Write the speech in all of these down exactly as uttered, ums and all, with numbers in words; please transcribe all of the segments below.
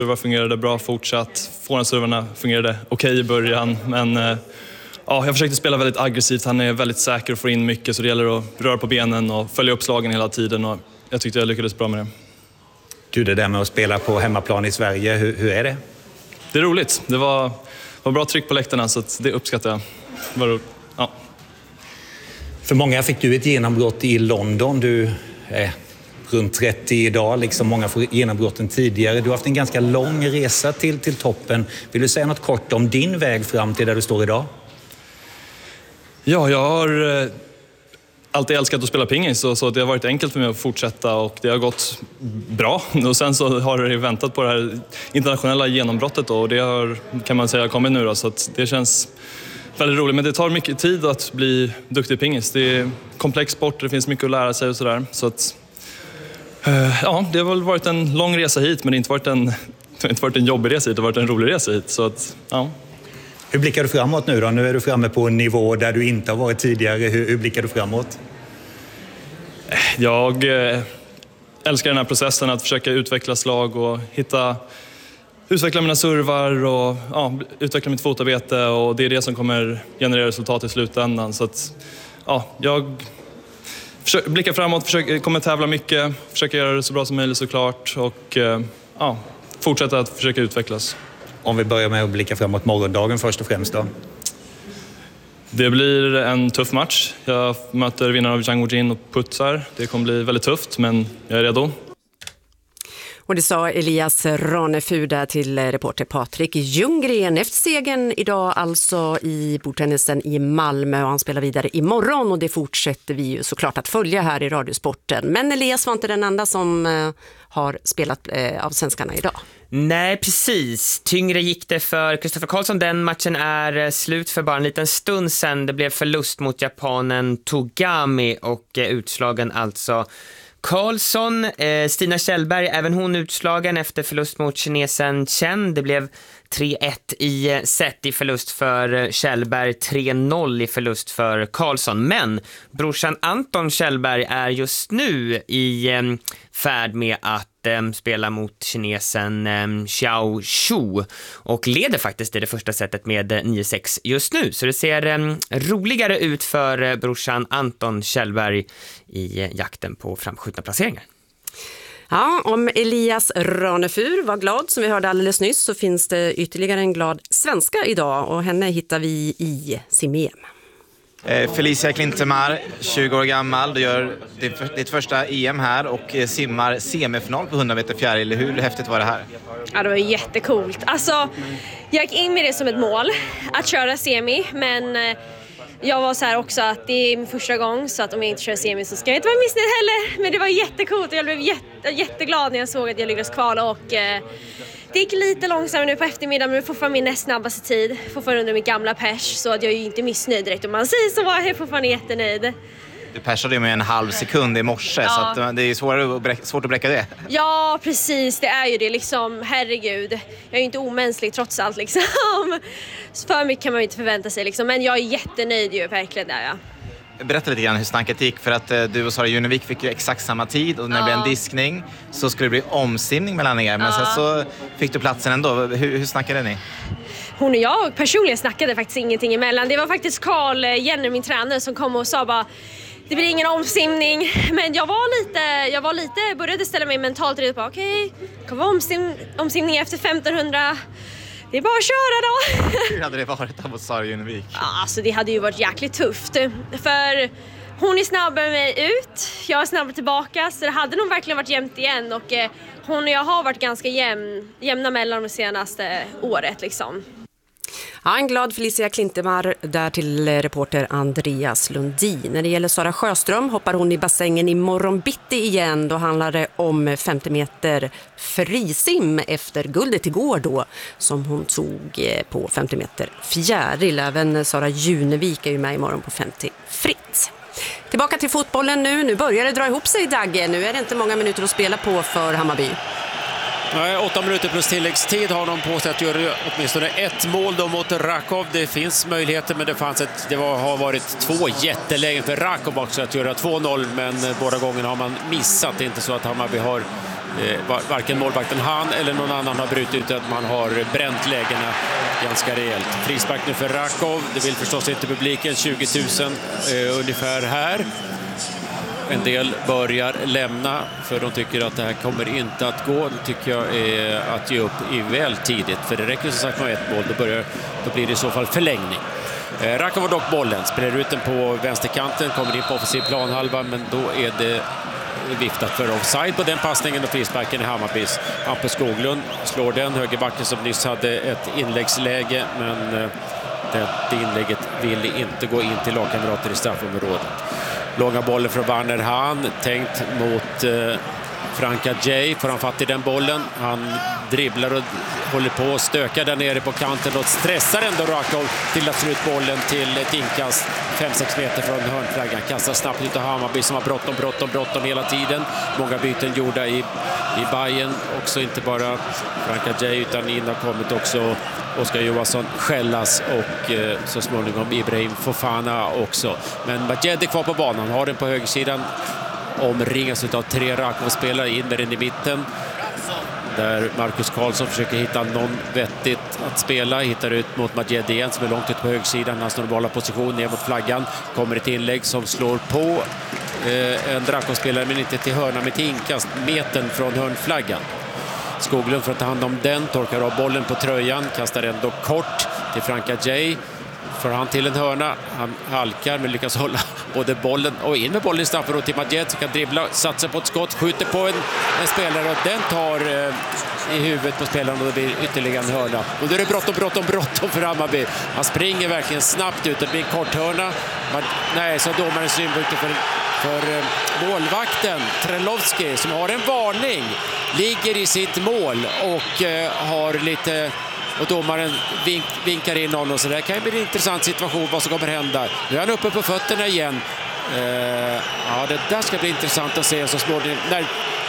Servar fungerade bra fortsatt. Forehand-servarna fungerade okej i början. Men eh, ja, jag försökte spela väldigt aggressivt. Han är väldigt säker och får in mycket. Så det gäller att röra på benen och följa upp slagen hela tiden. Och jag tyckte jag lyckades bra med det. Du, det där med att spela på hemmaplan i Sverige, hur, hur är det? Det är roligt. Det var, var bra tryck på läktarna så att det uppskattar jag. Det var, ja. För många fick du ett genombrott i London. Du är runt trettio idag, liksom många får genombrotten tidigare. Du har haft en ganska lång resa till, till toppen. Vill du säga något kort om din väg fram till där du står idag? Ja, jag har eh, alltid älskat att spela pingis så, så det har varit enkelt för mig att fortsätta och det har gått bra. Och sen så har det väntat på det här internationella genombrottet då, och det har, kan man säga, kommit nu då, så att det känns väldigt roligt. Men det tar mycket tid att bli duktig i pingis. Det är komplex sport, det finns mycket att lära sig och sådär. Så att, eh, ja, det har väl varit en lång resa hit, men det har inte varit en, det har inte varit en jobbig resa hit, det har varit en rolig resa hit. Så att, ja. Hur blickar du framåt nu då? Nu är du framme på en nivå där du inte har varit tidigare. Hur, hur blickar du framåt? Jag eh, älskar den här processen att försöka utveckla slag och hitta, utveckla mina servar och ja, utveckla mitt fotarbete, och det är det som kommer generera resultat i slutändan. Så att, ja, jag försöker, blickar framåt, försöker, kommer tävla mycket, försöker göra det så bra som möjligt såklart och eh, ja, fortsätta att försöka utvecklas. Om vi börjar med att blicka framåt morgondagen först och främst då. Det blir en tuff match. Jag möter vinnaren av Zhang Weijin och putsar. Det kommer bli väldigt tufft, men jag är redo. Och det sa Elias Ranefur där till reporter Patrik Ljunggren. Efter segern idag alltså i bordtennisen i Malmö, och han spelar vidare imorgon, och det fortsätter vi ju såklart att följa här i Radiosporten. Men Elias var inte den enda som eh, har spelat eh, av svenskarna idag. Nej, precis. Tyngre gick det för Kristoffer Karlsson. Den matchen är slut för bara en liten stund sedan. Det blev förlust mot japanen Togami och eh, utslagen alltså Karlsson. eh, Stina Kjellberg, även hon utslagen efter förlust mot kinesen Chen. Det blev tre ett i set i förlust för Kjellberg, tre noll i förlust för Karlsson. Men brorsan Anton Kjellberg är just nu i eh, färd med att eh, spela mot kinesen eh, Xiao Xu och leder faktiskt i det första setet med eh, nio sex just nu. Så det ser eh, roligare ut för eh, brorsan Anton Kjellberg i eh, jakten på framskjutna placeringar. Ja, om Elias Ranefur var glad som vi hörde alldeles nyss, så finns det ytterligare en glad svenska idag, och henne hittar vi i sim-E M. Eh, Felicia Klintemar, tjugo år gammal, du gör ditt, ditt första E M här och eh, simmar semifinal på hundra meter fjäril. Hur häftigt var det här? Ja, det var jättecoolt. Alltså, jag gick in med det som ett mål, att köra semi, men eh, jag var så här också att det är min första gång, så att om jag inte kör semi så ska jag inte vara missnöjd heller. Men det var jättecoolt och jag blev jätte, jätteglad när jag såg att jag lyckades kvala, och eh, det gick lite långsammare nu på eftermiddagen, men jag får fram min näst snabbaste tid. Fortfarande under min gamla pers, så att jag är ju inte missnöjd direkt. Om man säger så var jag fortfarande jättenöjd. Du persade ju med en halv sekund i morse, ja. Så att det är svårare att bräcka, svårt att bräcka det. Ja, precis. Det är ju det liksom. Herregud. Jag är ju inte omänsklig trots allt liksom. För mycket kan man ju inte förvänta sig liksom. Men jag är jättenöjd ju, verkligen där, ja. Berätta lite grann hur snacket gick, för att eh, du och Sara Junevik fick ju exakt samma tid, och när det ja. blev en diskning så skulle det bli omsimning mellan er, men ja. sen så fick du platsen ändå. Hur, hur snackade ni? Hon och jag personligen snackade faktiskt ingenting emellan. Det var faktiskt Carl Jenner, min tränare, som kom och sa bara: det blir ingen omsimning. Men jag var lite, jag var lite, började ställa mig mentalt redo på okej, okay, det kommer vara omsim, omsimning efter femtonhundra. Det är bara att köra då. Hur hade det varit mot Sara Junevik? Ja, alltså det hade ju varit jäkligt tufft. För hon är snabbare med mig ut, jag är snabbare tillbaka. Så det hade nog verkligen varit jämnt igen. Och eh, hon och jag har varit ganska jämn, jämna mellan de senaste året liksom. Ja, en glad Felicia Klintemar där till reporter Andreas Lundin. När det gäller Sara Sjöström hoppar hon i bassängen i morgon bitti igen. Då handlar det om femtio meter frisim efter guldet igår då, som hon tog på femtio meter fjäril. Även Sara Junevik är ju med imorgon på femtio fritt. Tillbaka till fotbollen nu. Nu börjar det dra ihop sig, Dagge. Nu är det inte många minuter att spela på för Hammarby. Nej, åtta minuter plus tilläggstid har de på sig att göra åtminstone ett mål då mot Rakov. Det finns möjligheter, men det, fanns ett, det var, har varit två jättelägen för Rakov också att göra två noll, men båda gångerna har man missat. Det är inte så att Hammarby har eh, varken målvakten han eller någon annan har brutit ut, att man har bränt lägena ganska rejält. Frispark nu för Rakov. Det vill förstås inte publiken. tjugo tusen eh, ungefär här. En del börjar lämna för de tycker att det här kommer inte att gå. Det tycker jag är att ge upp i väl tidigt. För det räcker som sagt med ett mål. Då, börjar, då blir det i så fall förlängning. Eh, Rakov har dock bollen. Spelar ut den på vänsterkanten. Kommer in på offensiv planhalva. Men då är det viftat för offside på den passningen och frisparken i Hammarbys. Hampus Skoglund slår den. Högerbacken som nyss hade ett inläggsläge. Men eh, det, det inlägget ville inte gå in till lagkamrater i straffområdet. Långa bollen från Werner Hahn, tänkt mot eh, Franka Jay. Får han fatt i den bollen. Han dribblar och håller på att stöka där nere på kanten och stressar ändå Rakov till att slå ut bollen till ett inkast fem sex meter från hörnflaggan. Kastar snabbt ut av Hammarby som har bråttom, bråttom, bråttom hela tiden. Många byten gjorda i, i Bayern. Också inte bara Franka Jay utan in har kommit också Oskar Johansson, Skällas och eh, så småningom Ibrahim Fofana också. Men Majed är kvar på banan, har den på högersidan. Omringas av tre Rakov-spelare in där in i mitten. Där Marcus Karlsson försöker hitta någon vettigt att spela. Hittar ut mot Majed igen som är långt ut på högersidan. Han står i bala position ner mot flaggan. Kommer ett inlägg som slår på eh, en Rakov-spelare men inte till hörna med till inkast. Metern från hörnflaggan. Skoglund får ta hand om den, torkar av bollen på tröjan, kastar ändå kort till Franka Jay. Får han till en hörna, han halkar men lyckas hålla både bollen och in med bollen i straffområdet till Majed som kan dribbla, satsa på ett skott, skjuter på en, en spelare och den tar eh, i huvudet på spelaren och det blir ytterligare en hörna. Och då är det bråttom, bråttom, bråttom för Hammarby. Han springer verkligen snabbt ut, det blir en kort hörna. Man, nej, så domaren synpunkter för för eh, målvakten Trelovski som har en varning, ligger i sitt mål och eh, har lite och domaren vink, vinkar in honom, så det kan ju bli en intressant situation vad som kommer hända. Nu är han uppe på fötterna igen. Eh, ja, det där ska bli intressant att se så småningom när,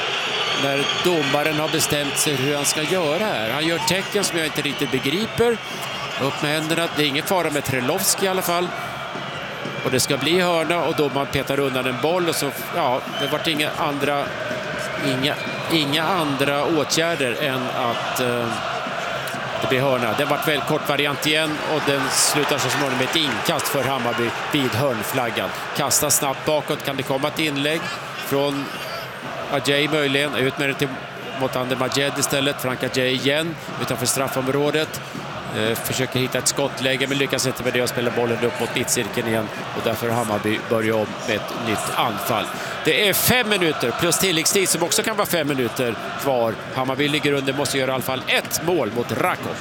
när domaren har bestämt sig hur han ska göra här. Han gör tecken som jag inte riktigt begriper. Upp med händerna, det är ingen fara med Trelovski i alla fall. Och det ska bli hörna och då man petar undan en boll och så, ja, det vart inga andra inga, inga andra åtgärder än att eh, det blir hörna. Det vart väl kort variant igen och den slutar så småningom med ett inkast för Hammarby vid hörnflaggan. Kastar snabbt bakåt, kan det komma ett inlägg från Ajay möjligen, ut med det till, mot Ander Majed istället. Franka Jay igen utanför straffområdet. Eh, försöker hitta ett skottläge men lyckas inte med det och spelar bollen upp mot mittcirkeln igen och därför Hammarby börjar om med ett nytt anfall. Det är fem minuter plus tilläggstid som också kan vara fem minuter kvar. Hammarby ligger under, måste göra i alla fall ett mål mot Rakov.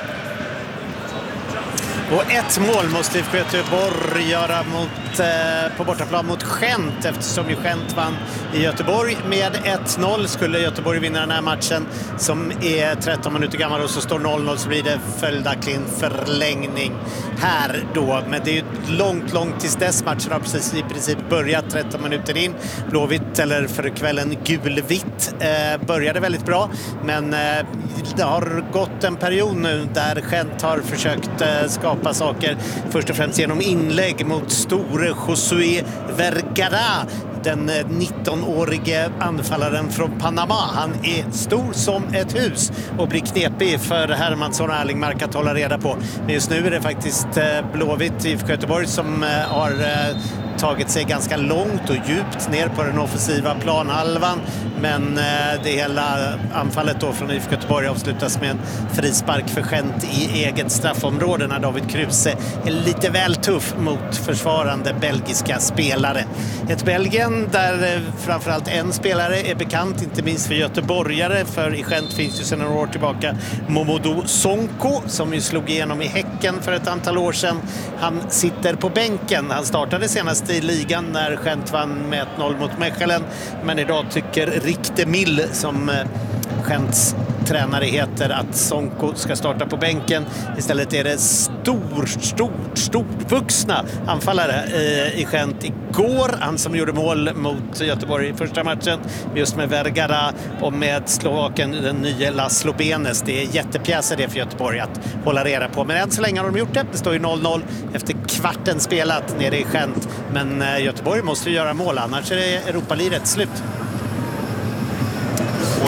Och ett mål måste I F K Göteborg göra mot, eh, på bortaplan mot Gent eftersom ju Gent vann i Göteborg med ett noll. Skulle Göteborg vinna den här matchen som är tretton minuter gammal och så står noll noll så blir det följaktligen förlängning här då. Men det är ju långt, långt tills dess. Matchen har precis i princip börjat tretton minuter in. Blåvitt, eller för kvällen gulvitt, eh, började väldigt bra. Men eh, det har gått en period nu där Gent har försökt eh, skapa saker. Först och främst genom inlägg mot store Josué Vergara. Den nittonårige anfallaren från Panama. Han är stor som ett hus och blir knepig för Hermansson och Erlingmark att hålla reda på. Men just nu är det faktiskt Blåvitt I F K Göteborg som har tagit sig ganska långt och djupt ner på den offensiva planhalvan. Men det hela anfallet då från I F K Göteborg avslutas med en frispark för Gent i eget straffområde när David Kruse är lite väl tuff mot försvarande belgiska spelare. Ett Belgien där framförallt en spelare är bekant, inte minst för göteborgare, för i Gent finns ju sedan några år tillbaka Momodou Sonko som ju slog igenom i Häcken för ett antal år sedan. Han sitter på bänken. Han startade senast i ligan när Gent vann med ett noll mot Mechelen, men idag tycker Rick de Mille, som Gents tränare heter, att Sonko ska starta på bänken. Istället är det stor, stort, stort vuxna anfallare i Gent igår. Han som gjorde mål mot Göteborg i första matchen just med Vergara och med slovaken den nya Laszlo Benes. Det är jättepjäser det för Göteborg att hålla reda på. Men än så länge har de gjort det. Det står ju noll noll efter kvarten spelat nere i Gent. Men Göteborg måste ju göra mål, annars är det Europa-liret slut. Och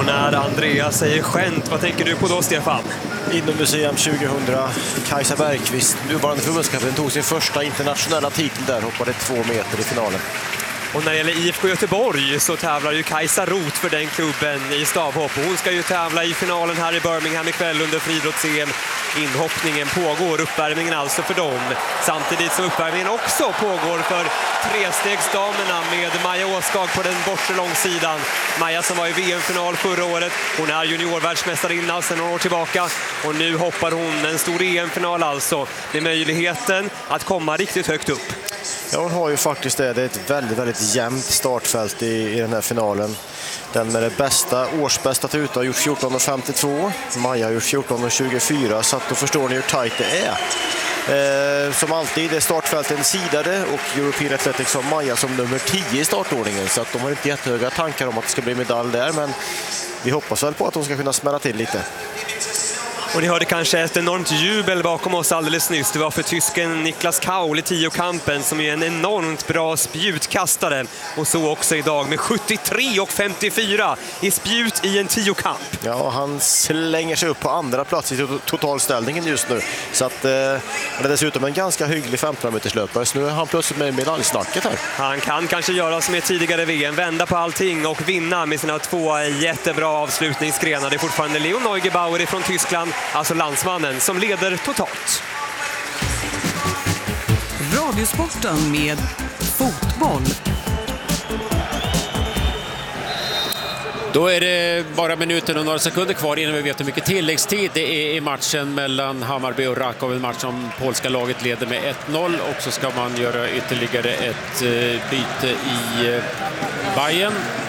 Och när Andreas säger skämt, vad tänker du på då, Stefan? Inomhus-E M tjugohundra, Kajsa Bergqvist, nuvarande förbundskapten, tog sin första internationella titel där, hoppade två meter i finalen. Och när det gäller I F K Göteborg så tävlar ju Kajsa Roth för den klubben i stavhopp. Hon ska ju tävla i finalen här i Birmingham ikväll under friidrotts-E M. Inhoppningen pågår, uppvärmningen alltså för dem. Samtidigt som uppvärmningen också pågår för trestegsdamerna med Maja Åskag på den bortre långsidan. Maja som var i V M-final förra året. Hon är juniorvärldsmästarinna sedan några år tillbaka. Och nu hoppar hon en stor E M-final alltså. Det är möjligheten att komma riktigt högt upp. Ja, hon har ju faktiskt det. Det är ett väldigt, väldigt jämnt startfält i, i den här finalen. Den med det bästa, årsbästa ute har gjort fjorton femtiotvå. Maja har gjort fjorton tjugofyra, så att då förstår ni hur tajt det är. Eh, som alltid är startfälten sidade och European Athletics har Maja som nummer tio i startordningen. Så att de har inte jättehöga tankar om att det ska bli medalj där, men vi hoppas väl på att de ska kunna smälla till lite. Och ni hörde kanske ett enormt jubel bakom oss alldeles nyss. Det var för tysken Niklas Kaul i tiokampen som är en enormt bra spjutkastare. Och så också idag med sjuttiotre och femtiofyra i spjut i en tiokamp. Ja, han slänger sig upp på andra plats i totalställningen just nu. Så att, eh, det är dessutom en ganska hygglig femton meters löpare. Så nu är han plötsligt med i medaljsnacket här. Han kan kanske göra som i tidigare V M, vända på allting och vinna med sina två jättebra avslutningsgrenar. Det är fortfarande Leon Neugebauer från Tyskland, alltså landsmannen, som leder totalt. Radiosporten med fotboll. Då är det bara minuter och några sekunder kvar innan vi vet hur mycket tilläggstid det är i matchen mellan Hammarby och Rakov. En match som polska laget leder med ett noll, och så ska man göra ytterligare ett byte i Bayern.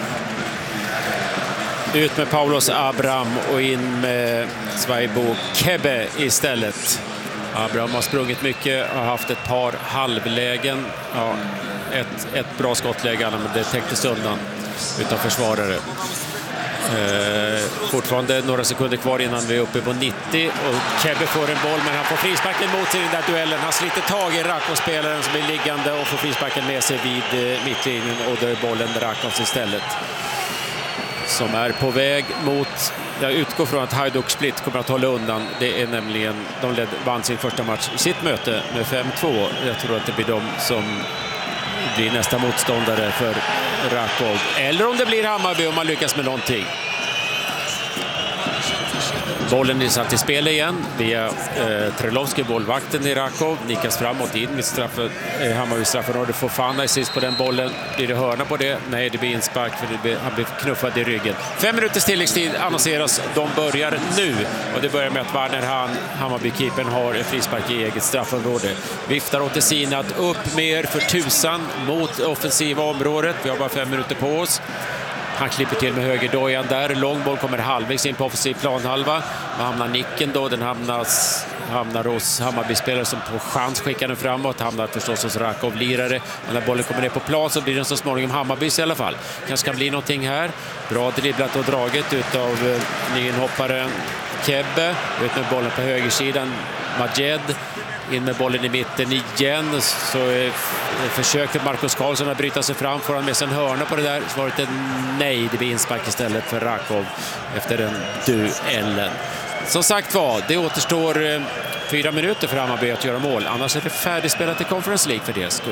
Ut med Paulos Abraham och in med Svajbo Kebbe istället. Abraham har sprungit mycket, har haft ett par halvlägen. Ja, ett, ett bra skottläge, men det täcktes undan utan försvarare. Eh, fortfarande några sekunder kvar innan vi är uppe på nittio, och Kebbe får en boll, men han får frisparken mot sig i den där duellen. Han sliter tag i Rakov-spelaren som är liggande och får frisparken med sig vid eh, mittlinjen, och då är bollen Rakovs istället. Som är på väg mot, jag utgår från att Hajduk Split kommer att hålla undan. Det är nämligen, de led, vann sin första match i sitt möte med fem två. Jag tror att det blir de som blir nästa motståndare för Rakov. Eller om det blir Hammarby om man lyckas med någonting. Bollen är satt i spel igen via eh, Trelovski, bollvakten i Rakov. Nikas framåt in med straffen, eh, Hammarby straffområde. Får Fana i sist på den bollen. Blir det hörna på det? Nej, det blir inspark, för det blir, han blir knuffad i ryggen. Fem minuters tilläggstid annonseras. De börjar nu. Och det börjar med att Warner Han, Hammarby-keepern, har en frispark i eget straffområde. Viftar åt Sinat upp mer för tusan mot offensiva området. Vi har bara fem minuter på oss. Han klipper till med högerdojan där. Långboll kommer halvvägs in på offensiv planhalva. Man hamnar nicken då. Den hamnas, hamnar hos Hammarby-spelare som på chans skickar den framåt. Hamnar förstås hos Rakov-lirare. Men när bollen kommer ner på plan så blir den så småningom Hammarbys i alla fall. Kanske kan bli någonting här. Bra dribblat och draget utav eh, nyinhopparen Kebbe. Ut med bollen på högersidan. Majed. In med bollen i mitten igen, så eh, försöker Marcus Karlsson att bryta sig fram. Får han med sig en hörna på det där? Svaret är nej, det blir inspark istället för Rakov efter den duellen. Som sagt var, det återstår eh, fyra minuter för Hammarby att göra mål. Annars är det färdigspelat i Conference League för deras skull.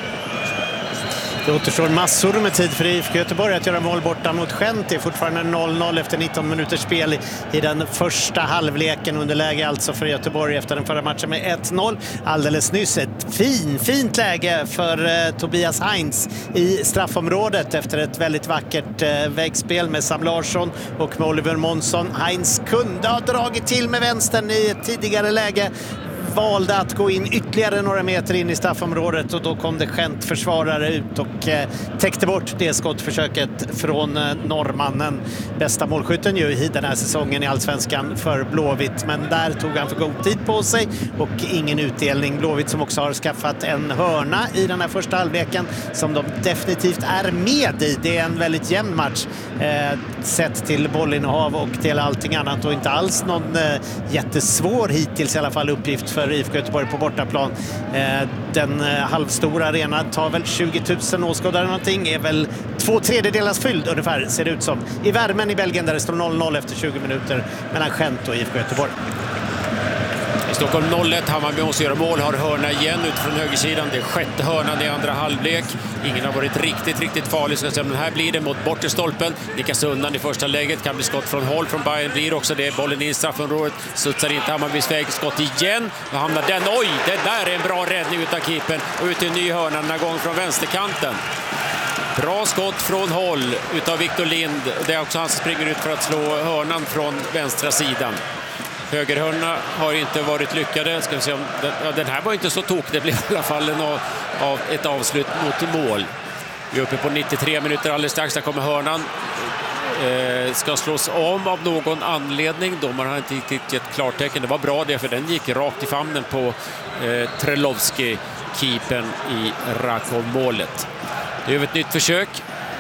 Det återstår massor med tid för I F K Göteborg att göra mål borta mot Gent. Det är fortfarande noll noll efter nitton minuters spel i den första halvleken. Underläge alltså för Göteborg efter den förra matchen med ett noll. Alldeles nyss ett fin, fint läge för eh, Tobias Heinz i straffområdet efter ett väldigt vackert eh, väggspel med Sam Larsson och med Oliver Månsson. Heinz kunde ha dragit till med vänstern i ett tidigare läge. Valde att gå in ytterligare några meter in i straffområdet, och då kom det Gent försvarare ut och eh, täckte bort det skottförsöket från eh, norrmannen. Bästa målskytten ju i den här säsongen i Allsvenskan för Blåvitt, men där tog han för god tid på sig och ingen utdelning. Blåvitt som också har skaffat en hörna i den här första halvleken som de definitivt är med i. Det är en väldigt jämn match eh, sett till bollinnehav och till allting annat, och inte alls någon eh, jättesvår hittills i alla fall uppgift för för I F K Göteborg på bortaplan. Den halvstora arenan tar väl tjugo tusen åskådare någonting, är väl två tredjedelars fylld ungefär, ser det ut som. I värmen i Belgien där det står noll noll efter tjugo minuter mellan Gent och I F K Göteborg. I Stockholm noll ett, Hammarby måste göra mål, har hörna igen utifrån högersidan. Det är sjätte hörnan i andra halvlek. Ingen har varit riktigt, riktigt farlig. Så men här blir det mot bortre stolpen. Nickas undan i första läget, kan bli skott från håll från Bayern, blir också det. Bollen in i straffområdet, studsar inte Hammarbys väg, skott igen. Och hamnar den, oj, det där är en bra räddning utav keepern. Och ut i en ny hörna, den här gången från vänsterkanten. Bra skott från håll utav Victor Lind. Det är också han som springer ut för att slå hörnan från vänstra sidan. Högerhörna har inte varit lyckade. Ska vi se om den, ja, den här var inte så tok. Det blev i alla fall en av, av ett avslut mot mål. Vi är uppe på nittiotre minuter alldeles strax. Där kommer hörnan. Eh, ska slås om av någon anledning. Domaren har inte riktigt gett klartecken. Det var bra det, för den gick rakt i famnen på eh, Trelovski, keepern i Rakov-målet. Det är ett nytt försök.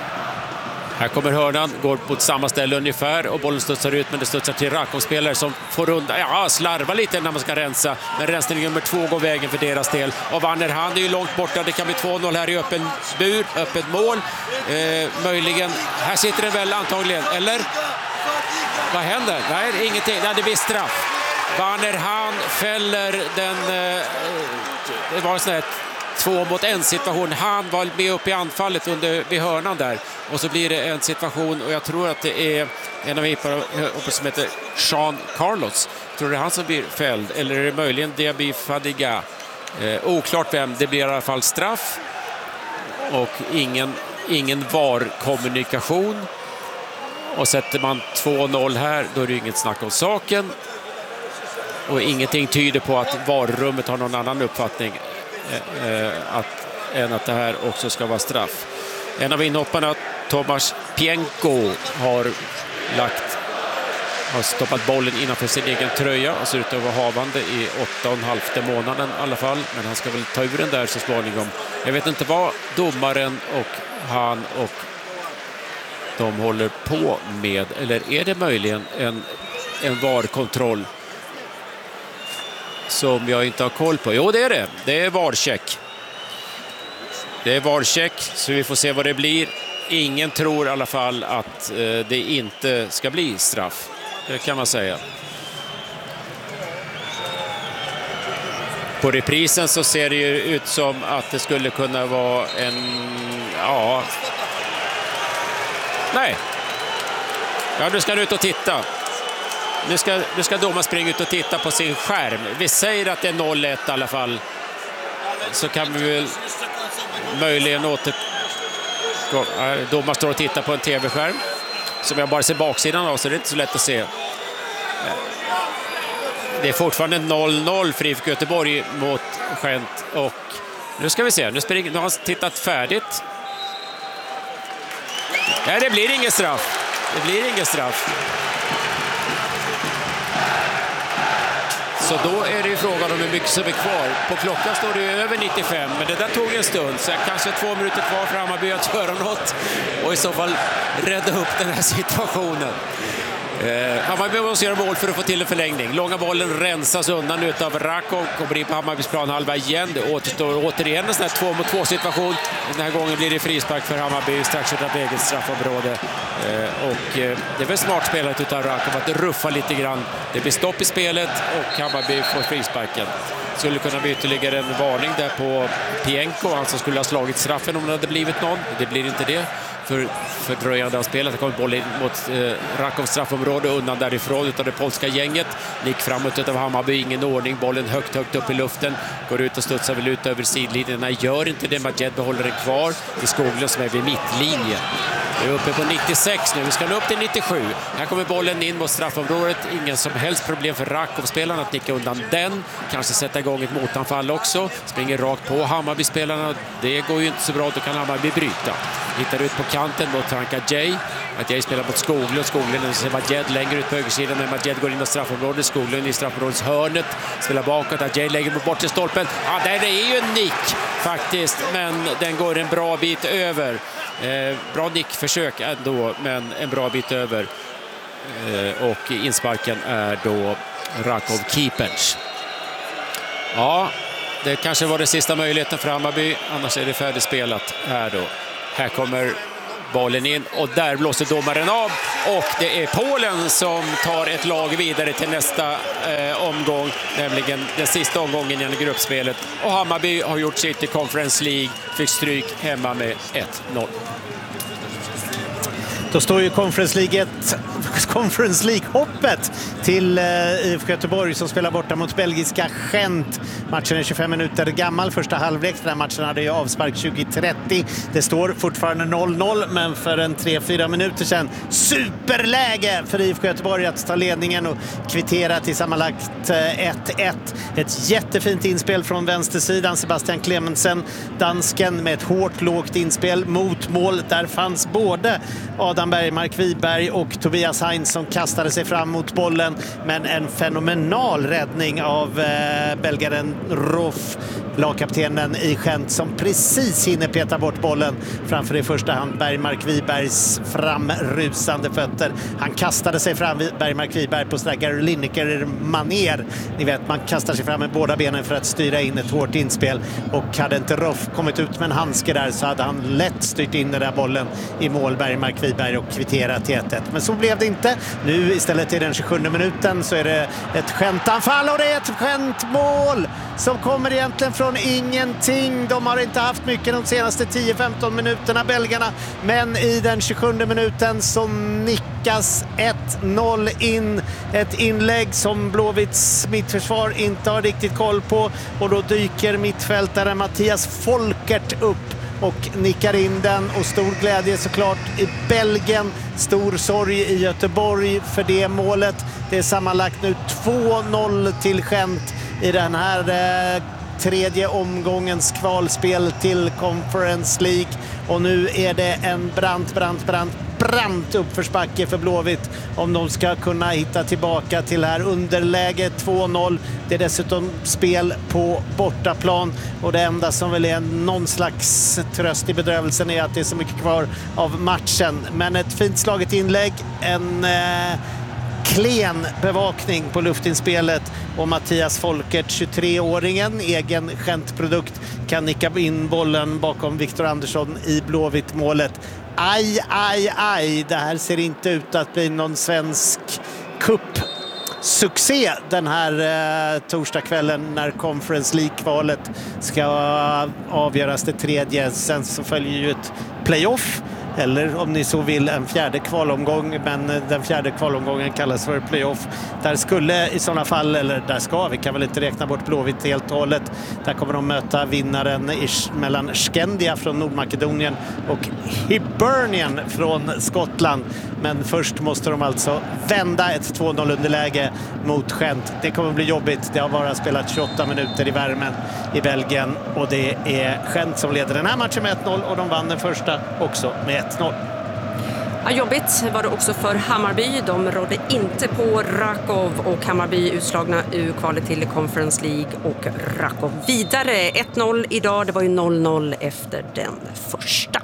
Här kommer hörnan, går på samma ställe ungefär och bollen studsar ut, men det studsar till Rakov-spelare som får undan, ja, slarva lite när man ska rensa. Men rensning nummer två går vägen för deras del. Och Vanner, han är ju långt borta, det kan bli två noll här i öppen bur, öppet mål. Eh, möjligen, här sitter den väl antagligen, eller? Vad händer? Nej, ingenting, nej, det blir straff. Vanner, han fäller den, eh, det var en sån här två mot en situation. Han var med upp i anfallet under, vid hörnan där. Och så blir det en situation, och jag tror att det är en av hippare som heter Jean Carlos. Jag tror det är han som blir fälld. Eller är det möjligen Diaby Fadiga? Eh, oklart vem. Det blir i alla fall straff. Och ingen, ingen V A R-kommunikation. Och sätter man två noll här, då är det inget snack om saken. Och ingenting tyder på att V A R-rummet har någon annan uppfattning eh, att, än att det här också ska vara straff. En av inhopparna, Tomasz Pienko, har lagt har stoppat bollen innanför sin egen tröja och ser ut att vara havande i åtta och en halvte månaden i alla fall. Men han ska väl ta ur den där så småningom. Jag vet inte vad domaren och han och de håller på med. Eller är det möjligen en, en V A R-kontroll som jag inte har koll på? Jo, det är det. Det är V A R-check. Det är V A R-check, så vi får se vad det blir. Ingen tror i alla fall att eh, det inte ska bli straff. Det kan man säga. På reprisen så ser det ju ut som att det skulle kunna vara en... Ja... Nej. Ja, nu ska du ut och titta. Nu ska, nu ska domaren springa ut och titta på sin skärm. Vi säger att det är noll ett i alla fall. Så kan vi väl möjligen åter... Domaren står och tittar på en tv-skärm som jag bara ser baksidan av, så det är inte så lätt att se. Det är fortfarande noll noll för I F K Göteborg mot Gent. Och nu ska vi se, nu, springer, nu har han tittat färdigt. Nej, det blir ingen straff. Det blir ingen straff. Så då är det ju frågan om hur mycket som är kvar. På klockan står det ju över nittiofem, men det där tog en stund. Så kanske två minuter kvar för Hammarby att göra något och i så fall rädda upp den här situationen. Eh, Hammarby måste göra mål för att få till en förlängning. Långa bollen rensas undan utav Rakov, kommer in på Hammarbys planhalva igen. Det återstår återigen en sån här två mot två situation. Den här gången blir det frispark för Hammarby strax utanför eget straffområde. Eh, och eh, det är väl smart spelat utav Rakov att ruffa lite grann. Det blir stopp i spelet och Hammarby får frisparken. Skulle kunna bli ytterligare en varning där på Pienko, han som skulle ha slagit straffen om det hade blivit någon. Det blir inte det. För fördröjande av spelet. Det kommer bollen mot eh, Rakovs straffområde undan därifrån utav det polska gänget. Nick framåt utav Hammarby, ingen ordning. Bollen högt, högt upp i luften. Går ut och studsar väl ut över sidlinjerna. Gör inte det. Majed behåller den kvar i Skoglund som är vid mittlinjen. Vi är uppe på nittiosex nu. Vi ska nå upp till nittiosju. Här kommer bollen in mot straffområdet. Ingen som helst problem för Rakov-spelarna att nicka undan den. Kanske sätta igång ett motanfall också. Springer rakt på Hammarby-spelarna. Det går ju inte så bra. Då kan Hammarby bryta. Hittar ut på kanten mot Frank Adjei. Adjei spelar mot Skoglund. Skoglund ser Majed längre ut på högersidan. Men Majed går in i straffområdet. Skoglund i straffområdets hörnet. Spelar bakåt. Adjei lägger mot bort till stolpen. Ja, det är ju en nick faktiskt. Men den går en bra bit över. Eh, bra nickförsök ändå, men en bra bit över. Eh, och insparken är då Rakov keepers. Ja, det kanske var den sista möjligheten för Hammarby. Annars är det färdigspelat här då. Här kommer bollen in och där blåser domaren av. Och det är Polen som tar ett lag vidare till nästa eh, omgång. Nämligen den sista omgången i gruppspelet. Och Hammarby har gjort sitt i Conference League. Fick stryk hemma med ett noll. Då står ju Conference League, Conference League-hoppet till I F K Göteborg som spelar borta mot belgiska Gent. Matchen är tjugofem minuter gammal. Första halvlek. Den här matchen hade ju avspark tjugo trettio. Det står fortfarande noll noll, men för en tre fyra minuter sedan superläge för I F K Göteborg att ta ledningen och kvittera till sammanlagt ett ett. Ett jättefint inspel från vänstersidan. Sebastian Clemensen, dansken, med ett hårt lågt inspel mot mål. Där fanns både Adam Bergmark Wiberg och Tobias Heinz som kastade sig fram mot bollen, men en fenomenal räddning av eh, belgaren Roff, lagkaptenen i Gent, som precis hinner peta bort bollen framför i första hand Bergmark Wibergs framrusande fötter. Han kastade sig fram, Bergmark Wiberg, på sådär Gary Lineker-maner. Ni vet, man kastar sig fram med båda benen för att styra in ett hårt inspel, och hade inte Roff kommit ut med en handske där så hade han lätt styrt in den där bollen i mål, Bergmark Wiberg, och kvitterat till ett ett. Men så blev det inte. Nu istället i den tjugosjunde minuten så är det ett Gentanfall, och det är ett Gent-mål som kommer egentligen från ingenting. De har inte haft mycket de senaste tio femton minuterna, belgarna, men i den tjugosjunde minuten så nickas ett noll in. Ett inlägg som Blåvitts mittförsvar inte har riktigt koll på, och då dyker mittfältaren Mattias Folkert upp och nickar in den, och stor glädje såklart i Belgien, stor sorg i Göteborg för det målet. Det är sammanlagt nu två noll till Gent i den här eh, tredje omgångens kvalspel till Conference League, och nu är det en brant, brant, brant brant uppförsbacke för Blåvitt om de ska kunna hitta tillbaka till här underläge två noll. Det är dessutom spel på bortaplan, och det enda som väl är någon slags tröst i bedrövelsen är att det är så mycket kvar av matchen. Men ett fint slaget inlägg, en eh, klen bevakning på luftinspelet, och Mattias Folkert, tjugotre-åringen, egen Gent-produkt, kan nicka in bollen bakom Viktor Andersson i Blåvitt-målet. Aj, aj, aj. Det här ser inte ut att bli någon svensk cup-succé den här eh, torsdagskvällen när Conference League-kvalet ska avgöras det tredje. Sen så följer ju ett playoff, eller om ni så vill en fjärde kvalomgång, men den fjärde kvalomgången kallas för playoff. Där skulle i sådana fall, eller där ska, vi kan väl inte räkna bort Blåvitt helt och hållet. Där kommer de möta vinnaren mellan Skendia från Nordmakedonien och Hibernian från Skottland. Men först måste de alltså vända ett två noll underläge mot Gent. Det kommer bli jobbigt. Det har bara spelat tjugoåtta minuter i värmen i Belgien, och det är Gent som leder den här matchen med ett noll, och de vann den första också med ett noll. Ja, jobbigt var det också för Hammarby. De rådde inte på Rakov, och Hammarby utslagna ur kvalet till Conference League, och Rakov vidare. ett noll idag, det var ju noll noll efter den första.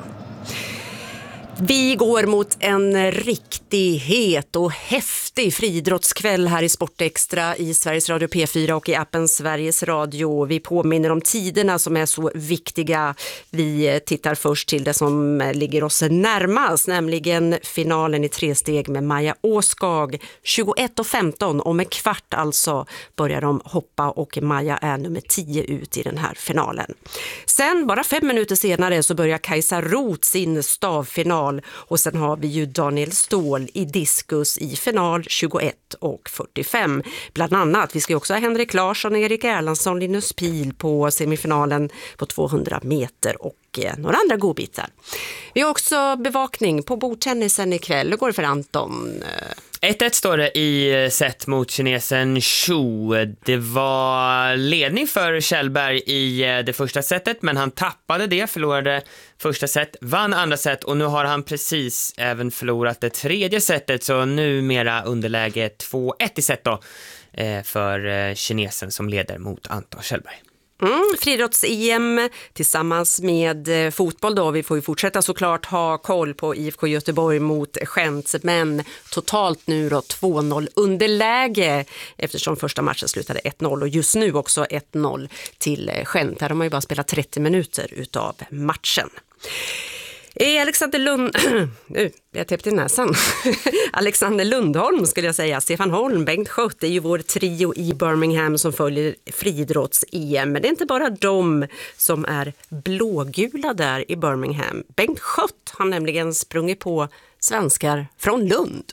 Vi går mot en riktig het och häftig friidrottskväll här i Sportextra i Sveriges Radio P fyra och i appen Sveriges Radio. Vi påminner om tiderna som är så viktiga. Vi tittar först till det som ligger oss närmast, nämligen finalen i tre steg med Maja Åskag. tjugoett och femton, om en kvart alltså, börjar de hoppa, och Maja är nummer tio ut i den här finalen. Sen, bara fem minuter senare, så börjar Kajsa Roth sin stavfinal. Och sen har vi ju Daniel Ståhl i diskus i final tjugoett och fyrtiofem. Bland annat, vi ska också ha Henrik Larsson, Erik Erlandsson, Linus Pil på semifinalen på tvåhundra meter och några andra godbitar. Vi har också bevakning på bordtennisen ikväll. Hur går det för Anton? ett ett står det i set mot kinesen Xu. Det var ledning för Kjellberg i det första setet, men han tappade det, förlorade första set, vann andra set, och nu har han precis även förlorat det tredje setet, så numera underläge två ett i set då för kinesen som leder mot Anton Kjellberg. Mm, friidrotts-E M tillsammans med eh, fotboll då. Vi får ju fortsätta såklart ha koll på I F K Göteborg mot Gent, men totalt nu då två noll underläge eftersom första matchen slutade ett noll och just nu också ett noll till eh, Gent. Här har man ju bara spelat trettio minuter utav matchen. Alexander Lund... nu, jag täppte i näsan. Alexander Lundholm skulle jag säga. Stefan Holm, Bengt Schött är ju vår trio i Birmingham som följer friidrotts-E M. Men det är inte bara de som är blågula där i Birmingham. Bengt Schött har nämligen sprungit på svenskar från Lund.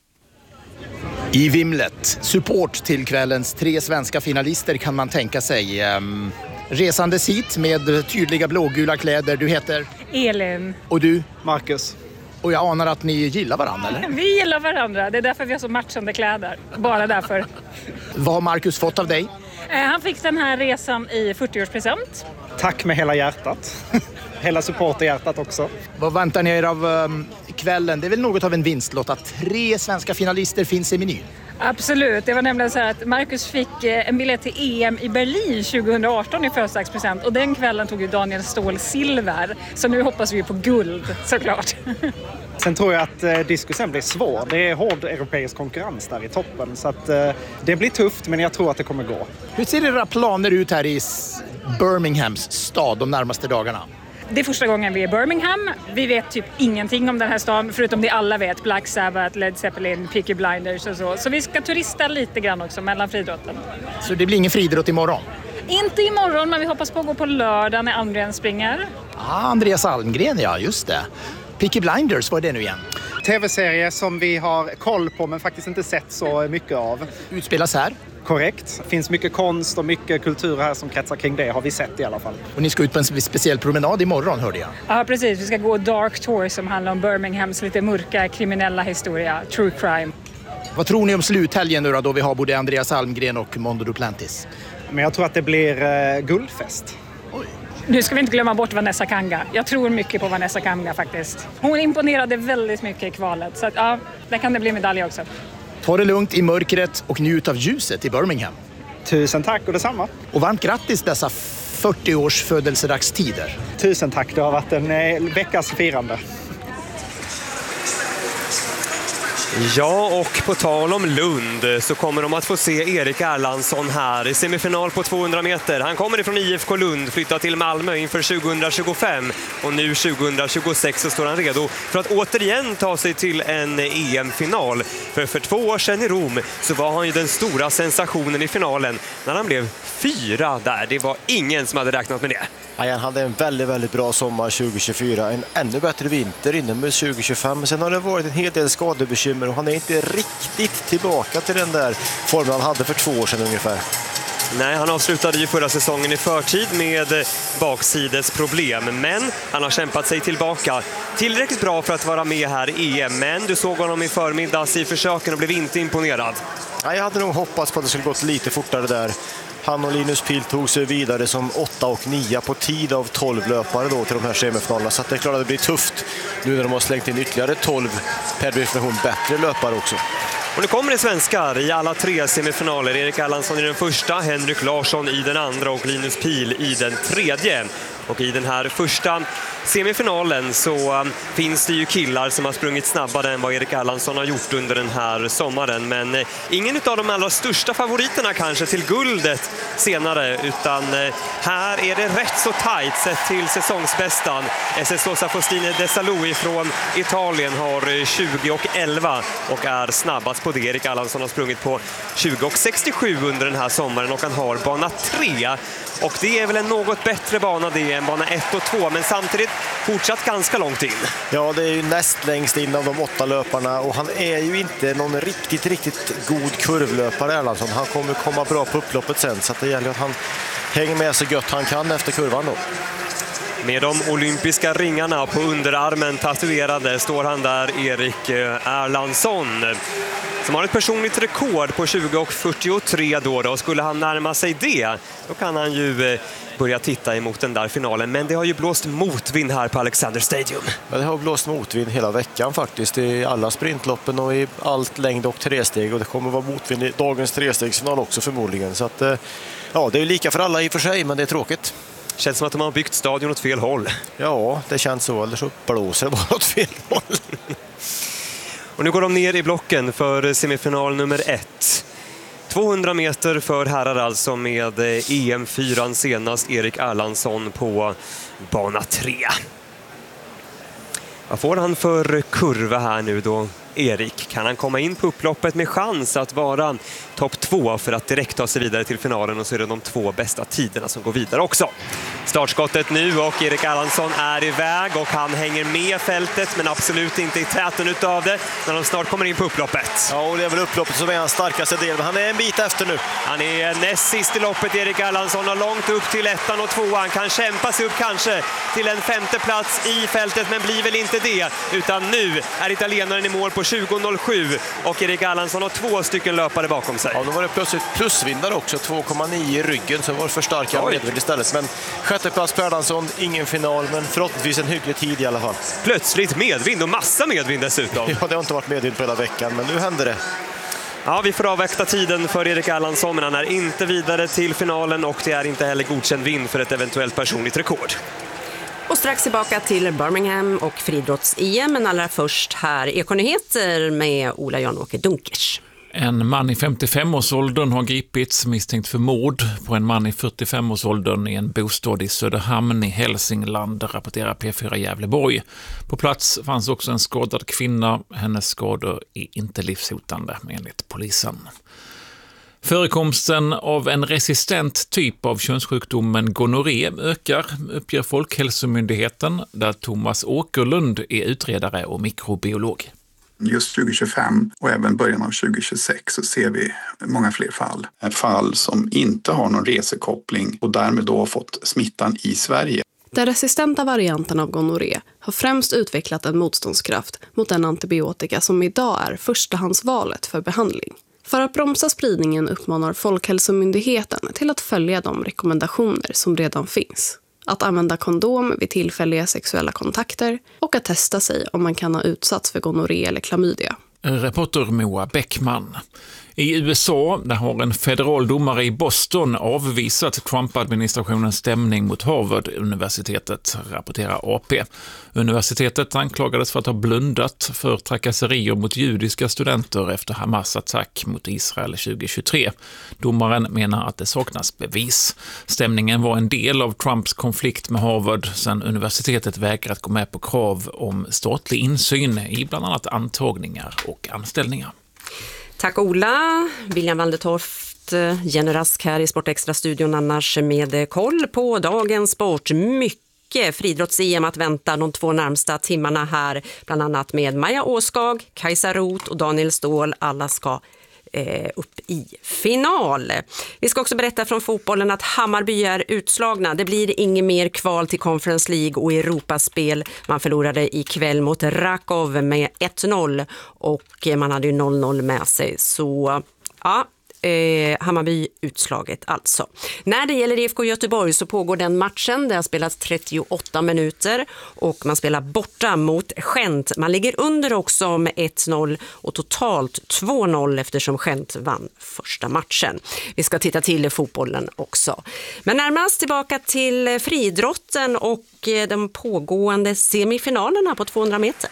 I vimlet, support till kvällens tre svenska finalister kan man tänka sig. Um, resandes hit med tydliga blågula kläder. Du heter? Elin. Och du? Marcus. Och jag anar att ni gillar varandra, eller? Vi gillar varandra. Det är därför vi har så matchande kläder. Bara därför. Vad har Marcus fått av dig? Han fick den här resan i fyrtioårspresent. Tack med hela hjärtat. Hela supporterhjärtat också. Vad väntar ni er av um, kvällen? Det är väl något av en vinstlott att tre svenska finalister finns i menyn? Absolut. Det var nämligen så här att Marcus fick en biljett till E M i Berlin tjugohundraarton i födelsedagspresent. Och den kvällen tog ju Daniel Ståhl silver. Så nu hoppas vi på guld, såklart. Sen tror jag att eh, diskusen blir svår. Det är hård europeisk konkurrens där i toppen. Så att, eh, det blir tufft, men jag tror att det kommer gå. Hur ser era planer ut här i Birminghams stad de närmaste dagarna? Det är första gången vi är i Birmingham. Vi vet typ ingenting om den här stan, förutom det alla vet. Black Sabbath, Led Zeppelin, Peaky Blinders och så. Så vi ska turista lite grann också mellan friidrotten. Så det blir ingen friidrott imorgon? Inte imorgon, men vi hoppas på att gå på lördag när Andreas springer. Ah, Andreas Almgren, ja, just det. Peaky Blinders, vad är det nu igen? Tv-serie som vi har koll på men faktiskt inte sett så mycket av. Utspelas här? Korrekt. Det finns mycket konst och mycket kultur här som kretsar kring det, har vi sett i alla fall. Och ni ska ut på en speciell promenad imorgon, hörde jag. Ja, precis. Vi ska gå Dark Tour som handlar om Birminghams lite mörka kriminella historia, true crime. Vad tror ni om sluthelgen nu då, då vi har både Andreas Almgren och Mondo Duplantis? Men jag tror att det blir uh, guldfest. Oj. Nu ska vi inte glömma bort Vanessa Kanga. Jag tror mycket på Vanessa Kanga faktiskt. Hon imponerade väldigt mycket i kvalet. Så att, ja, där kan det bli medalj också. Ta det lugnt i mörkret och njut av ljuset i Birmingham. Tusen tack och detsamma. Och varmt grattis dessa fyrtio års födelsedagstider. Tusen tack, det har varit en eh, veckas firande. Ja, och på tal om Lund så kommer de att få se Erik Erlandsson här i semifinal på tvåhundra meter. Han kommer ifrån I F K Lund, flyttar till Malmö inför tjugohundratjugofem och nu tjugohundratjugosex så står han redo för att återigen ta sig till en E M-final. För för två år sedan i Rom så var han ju den stora sensationen i finalen när han blev fyra där. Det var ingen som hade räknat med det. Ja, han hade en väldigt, väldigt bra sommar tjugo tjugofyra, en ännu bättre vinter inomhus tjugo tjugofem. Sen har det varit en hel del skadebekymmer och han är inte riktigt tillbaka till den där formen han hade för två år sedan ungefär. Nej, han avslutade ju förra säsongen i förtid med baksidesproblem, men han har kämpat sig tillbaka tillräckligt bra för att vara med här i E M. Men du såg honom i förmiddags i försöken och blev inte imponerad. Ja, jag hade nog hoppats på att det skulle gått lite fortare där. Han och Linus Pihl tog sig vidare som åtta och nio på tid av tolv löpare då till de här semifinalerna. Så att det är klart att det blir tufft nu när de har slängt in ytterligare tolv per definition bättre löpare också. Och nu kommer det svenskar i alla tre semifinaler. Erik Erlandsson i den första, Henrik Larsson i den andra och Linus Pihl i den tredje. Och i den här första semifinalen så finns det ju killar som har sprungit snabbare än vad Erik Erlandsson har gjort under den här sommaren. Men ingen av de allra största favoriterna kanske till guldet senare, utan här är det rätt så tajt sett till säsongsbästan. S S Osa Faustine Desalou från Italien har tjugo och elva och är snabbast på det. Erik Erlandsson har sprungit på tjugo och sextiosju under den här sommaren och han har bana tre. Och det är väl en något bättre bana det än bana ett och två, men samtidigt fortsatt ganska långt in. Ja, det är ju näst längst in av de åtta löparna och han är ju inte någon riktigt, riktigt god kurvlöpare Erlandsson. Han kommer komma bra på upploppet sen, så att det gäller att han hänger med så gött han kan efter kurvan då. Med de olympiska ringarna på underarmen tatuerade står han där, Erik Erlandsson. som har ett personligt rekord på tjugo fyrtiotre då, då. Och skulle han närma sig det, då kan han ju börja titta emot den där finalen. Men det har ju blåst motvind här på Alexander Stadium. Ja, det har blåst motvind hela veckan faktiskt, i alla sprintloppen och i allt längd och tresteg. Och det kommer vara motvind i dagens trestegsfinal också förmodligen. Så att, ja, det är lika för alla i och för sig, men det är tråkigt. Känns som att de har byggt stadion åt fel håll. Ja, det känns så. Eller så blåser det bara åt fel håll. Och nu går de ner i blocken för semifinal nummer ett. tvåhundra meter för herrar alltså, med E M fyra senast Erik Erlandsson på bana tre. Vad får han för kurva här nu då, Erik? Kan han komma in på upploppet med chans att vara topp två för att direkt ta sig vidare till finalen, och så är det de två bästa tiderna som går vidare också. Startskottet nu och Erik Erlandsson är iväg och han hänger med fältet, men absolut inte i täten utav det när de snart kommer in på upploppet. Ja, och det är väl upploppet som är hans starkaste del, men han är en bit efter nu. Han är näst sist i loppet, Erik Erlandsson, har långt upp till ettan och tvåan. Han kan kämpa sig upp kanske till en femte plats i fältet, men blir väl inte det, utan nu är italienaren i mål på tjugo noll sju och Erik Erlandsson har två stycken löpare bakom sig. Ja, då var det plötsligt plusvinnare också, två komma nio i ryggen, så var det förstärkare medvind istället. Men sjätte plats på Erlandsson, ingen final, men förhoppningsvis en hygglig tid i alla fall. Plötsligt medvind, och massa medvind dessutom. Ja, det har inte varit medvind på hela veckan, men nu händer det. Ja, vi får avvakta tiden för Erik Erlandsson, men han är inte vidare till finalen och det är inte heller godkänd vinn för ett eventuellt personligt rekord. Och strax tillbaka till Birmingham och friidrotts-E M, men allra först här Ekonyheter med Ola Jan-Åke Dunkers. En man i femtiofem-årsåldern har gripits misstänkt för mord på en man i fyrtiofem-årsåldern i en bostad i Söderhamn i Hälsingland, rapporterar P fyra Gävleborg. På plats fanns också en skadad kvinna. Hennes skador är inte livshotande enligt polisen. Förekomsten av en resistent typ av könssjukdomen gonorré ökar, uppger Folkhälsomyndigheten, där Thomas Åkerlund är utredare och mikrobiolog. Just tjugo tjugofem och även början av tjugo tjugosex så ser vi många fler fall. Fall som inte har någon resekoppling och därmed då har fått smittan i Sverige. Den resistenta varianten av gonorré har främst utvecklat en motståndskraft mot den antibiotika som idag är förstahandsvalet för behandling. För att bromsa spridningen uppmanar Folkhälsomyndigheten till att följa de rekommendationer som redan finns. Att använda kondom vid tillfälliga sexuella kontakter och att testa sig om man kan ha utsatts för gonorré eller klamydia. Reporter Moa Bäckman. I U S A där har en federal domare i Boston avvisat Trump-administrationens stämning mot Harvard-universitetet, rapporterar A P. Universitetet anklagades för att ha blundat för trakasserier mot judiska studenter efter Hamas attack mot Israel tjugo tjugotre. Domaren menar att det saknas bevis. Stämningen var en del av Trumps konflikt med Harvard sedan universitetet vägrat gå med på krav om statlig insyn i bland annat antagningar och anställningar. Tack Ola, William Waldertorft, Jenny Rask här i Sportextra-studion annars med koll på dagens sport. Mycket friidrotts-E M att vänta de två närmsta timmarna här, bland annat med Maja Åskag, Kajsa Roth och Daniel Ståhl. Alla ska eh, upp i final. Vi ska också berätta från fotbollen att Hammarby är utslagna. Det blir inget mer kval till Conference League och Europaspel. Man förlorade ikväll mot Rakov med ett noll och man hade ju noll noll med sig. Så ja, eh, Hammarby utslaget alltså. När det gäller I F K Göteborg så pågår den matchen. Det har spelats trettioåtta minuter och man spelar borta mot Gent. Man ligger under också med ett noll och totalt två noll eftersom Gent vann första matchen. Vi ska titta till fotbollen också. Men närmast tillbaka till friidrotten och de pågående semifinalerna på tvåhundra meter.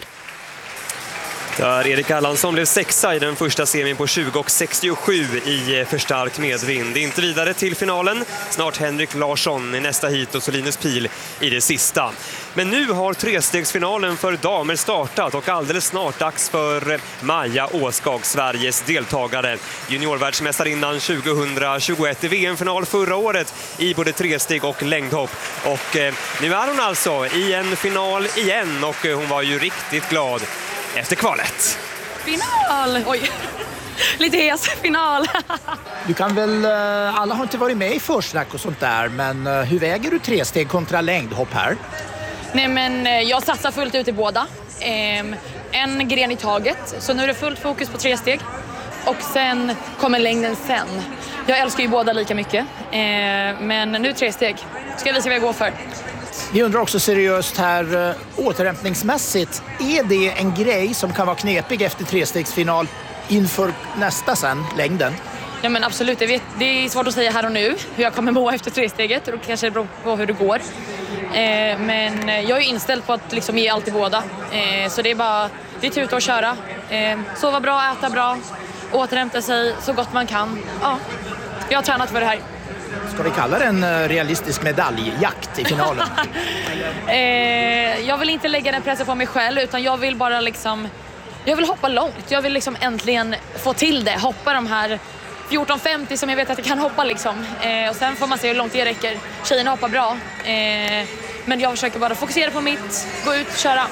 Där Erik Erlandsson blev sexa i den första semin på tjugo sextiosju i förstärkt medvind. Inte vidare till finalen. Snart Henrik Larsson i nästa hit och Linus Pil i det sista. Men nu har trestegsfinalen för damer startat och alldeles snart dags för Maja Åskag, Sveriges deltagare. Juniorvärldsmästarinnan tjugohundratjugoett i V M-final förra året i både tresteg och längdhopp. Och eh, nu är hon alltså i en final igen och hon var ju riktigt glad efter kvalet. Final! Oj, lite hes final. Du kan väl, alla har inte varit med i försnack och sånt där, men hur väger du tresteg kontra längdhopp här? Nej men jag satsar fullt ut i båda. En gren i taget, så nu är det fullt fokus på tresteg. och sen kommer längden sen. Jag älskar ju båda lika mycket, eh, men nu tre steg. Ska jag visa vad jag går för. Vi undrar också seriöst här, äh, återhämtningsmässigt, är det en grej som kan vara knepig efter trestegsfinal inför nästa sen, längden? Ja men absolut, jag vet, det är svårt att säga här och nu hur jag kommer må efter tresteget och kanske det beror på hur det går. Eh, men jag är inställd på att liksom ge allt i båda. Eh, så det är bara, det är tuta och köra. Eh, sova bra, äta bra, återhämta sig så gott man kan. Ja, jag har tränat för det här. Ska vi kalla det en realistisk medaljjakt i finalen? eh, jag vill inte lägga den pressen på mig själv utan jag vill bara liksom, jag vill hoppa långt. Jag vill liksom äntligen få till det, hoppa de här fjorton femtio som jag vet att jag kan hoppa liksom. Eh, och sen får man se hur långt det räcker. Tjejerna hoppar bra. Eh, men jag försöker bara fokusera på mitt, gå ut, köra.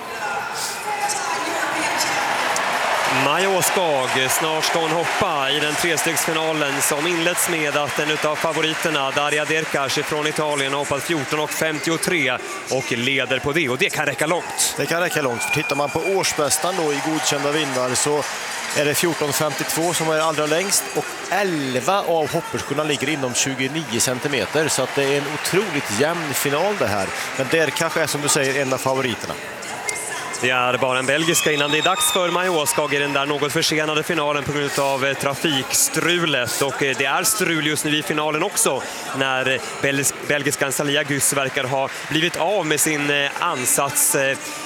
Maja Åskag, snart ska hon hoppa i den trestegsfinalen som inleds med att en av favoriterna, Daria Derkash från Italien, har hoppat fjorton femtiotre och leder på det. Och det kan räcka långt. Det kan räcka långt. För tittar man på årsbästan då i godkända vinnare så är det fjorton femtiotvå som är allra längst och elva av hopperskorna ligger inom tjugonio centimeter. Så att det är en otroligt jämn final det här. Men Derkash är som du säger en av favoriterna. Det är bara en belgiska innan det är dags för Maja Åskag i den där något försenade finalen på grund av trafikstrulet. Och det är strul just nu i finalen också när belgisk, belgiskan Salia Gus verkar ha blivit av med sin ansats,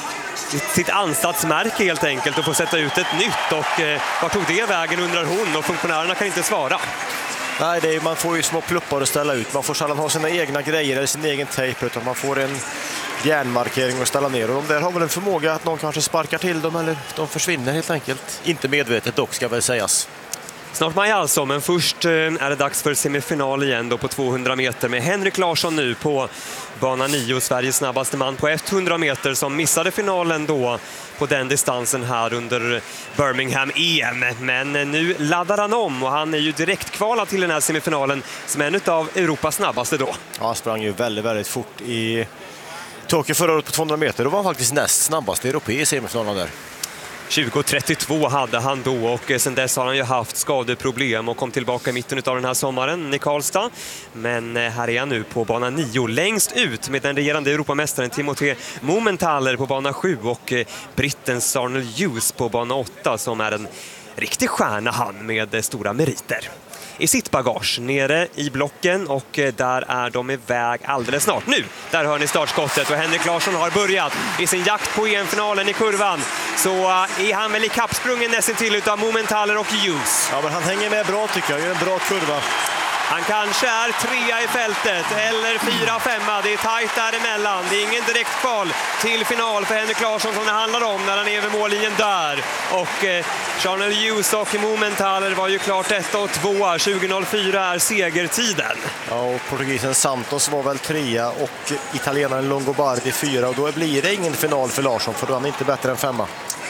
sitt ansatsmärke helt enkelt, och få sätta ut ett nytt. Och vad tog det vägen undrar hon, och funktionärerna kan inte svara. Nej, det är, man får ju små pluppar att ställa ut. Man får sällan ha sina egna grejer eller sin egen tejp, utan man får en järnmarkering att ställa ner. Och de där har väl en förmåga att någon kanske sparkar till dem eller de försvinner helt enkelt. Inte medvetet dock, ska väl sägas. Snart Maja alltså, men först är det dags för semifinal igen då på tvåhundra meter med Henrik Larsson nu på bana nio, Sveriges snabbaste man på hundra meter, som missade finalen då på den distansen här under Birmingham E M. Men nu laddar han om och han är ju direkt kvalad till den här semifinalen som en av Europas snabbaste då. Ja, han sprang ju väldigt, väldigt fort i Tokyo förra året på tvåhundra meter. Då var han faktiskt näst snabbaste europé i semifinalen där. tjugo trettiotvå hade han då, och sen dess har han ju haft skadeproblem och kom tillbaka i mitten av den här sommaren i Karlstad. Men här är han nu på bana nio, längst ut med den regerande Europamästaren Timothée Mumenthaler på bana sju och britten Sarnell Hughes på bana åtta, som är en riktig stjärna han med stora meriter i sitt bagage nere i blocken, och där är de iväg alldeles snart. Nu, där hör ni startskottet och Henrik Larsson har börjat i sin jakt på E M-finalen i kurvan. Så är han väl i kappsprungen nästan till utav Mumenthaler och Hughes. Ja, men han hänger med bra tycker jag, gör en bra kurva. Han kanske är trea i fältet eller fyra, femma. Det är tajt däremellan. Det är ingen direkt kval till final för Henrik Larsson som det handlar om när han är vid mållinjen där. Och eh, Sarnell Hughes och Mumenthaler var ju klart ett och två. tjugo noll fyra är segertiden. Ja, och portugisen Santos var väl trea och italienaren Longobardi fyra. Och då blir det ingen final för Larsson, för då är han inte bättre än femma.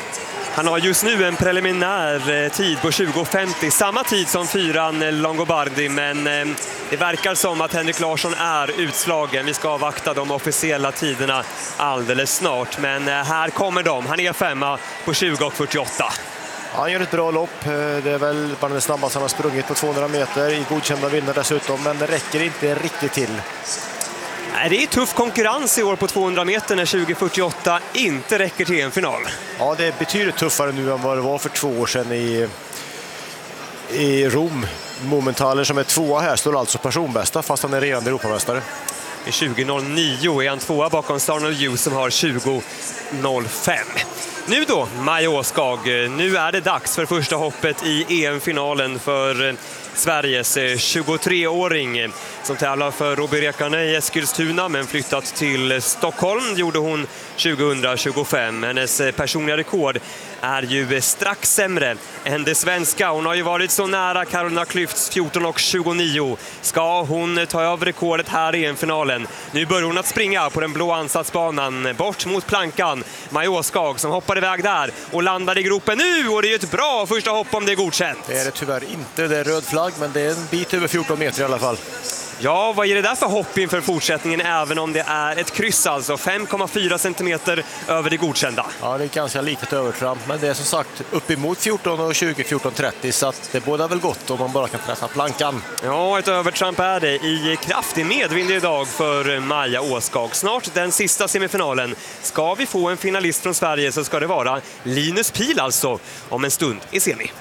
Han har just nu en preliminär tid på tjugo femtio, samma tid som fyran Longobardi, men det verkar som att Henrik Larsson är utslagen. Vi ska avvakta de officiella tiderna alldeles snart, men här kommer de. Han är femma på tjugo fyrtioåtta. Han gör ett bra lopp. Det är väl bara det snabbaste han har sprungit på tvåhundra meter i godkända vinnare dessutom, men det räcker inte riktigt till. Det är tuff konkurrens i år på tvåhundra meter när tjugo fyrtioåtta inte räcker till en final. Ja, det är betydligt tuffare nu än vad det var för två år sedan i, i Rom. Mumenthaler som är tvåa här står alltså personbästa fast han är redan Europamästare. I tjugo noll nio är han tvåa bakom Sarnell Hughes som har tjugo noll fem. Nu då, Maja Åskag, nu är det dags för första hoppet i E M-finalen för Sveriges tjugotreåring som tävlar för Robert Rekane i Eskilstuna men flyttat till Stockholm gjorde hon tjugo tjugofem. Hennes personliga rekord är ju strax sämre än det svenska. Hon har ju varit så nära Carolina Klüfts fjorton tjugonio. Ska hon ta över rekordet här i finalen? Nu börjar hon att springa på den blå ansatsbanan bort mot plankan. Maja Åskag som hoppar iväg där och landar i gropen nu, och det är ju ett bra första hopp om det är godkänt. Det är det tyvärr inte, det är röd flagg, men det är en bit över fjorton meter i alla fall. Ja, vad är det där för hopp inför fortsättningen även om det är ett kryss alltså? fem komma fyra centimeter över det godkända. Ja, det är ganska litet övertramp, men det är som sagt uppemot fjorton och tjugo fjorton trettio så att det båda väl gott om man bara kan träffa plankan. Ja, ett övertramp är det i kraftig medvind idag för Maja Åskag. Snart den sista semifinalen. Ska vi få en finalist från Sverige så ska det vara Linus Pihl alltså om en stund i semi.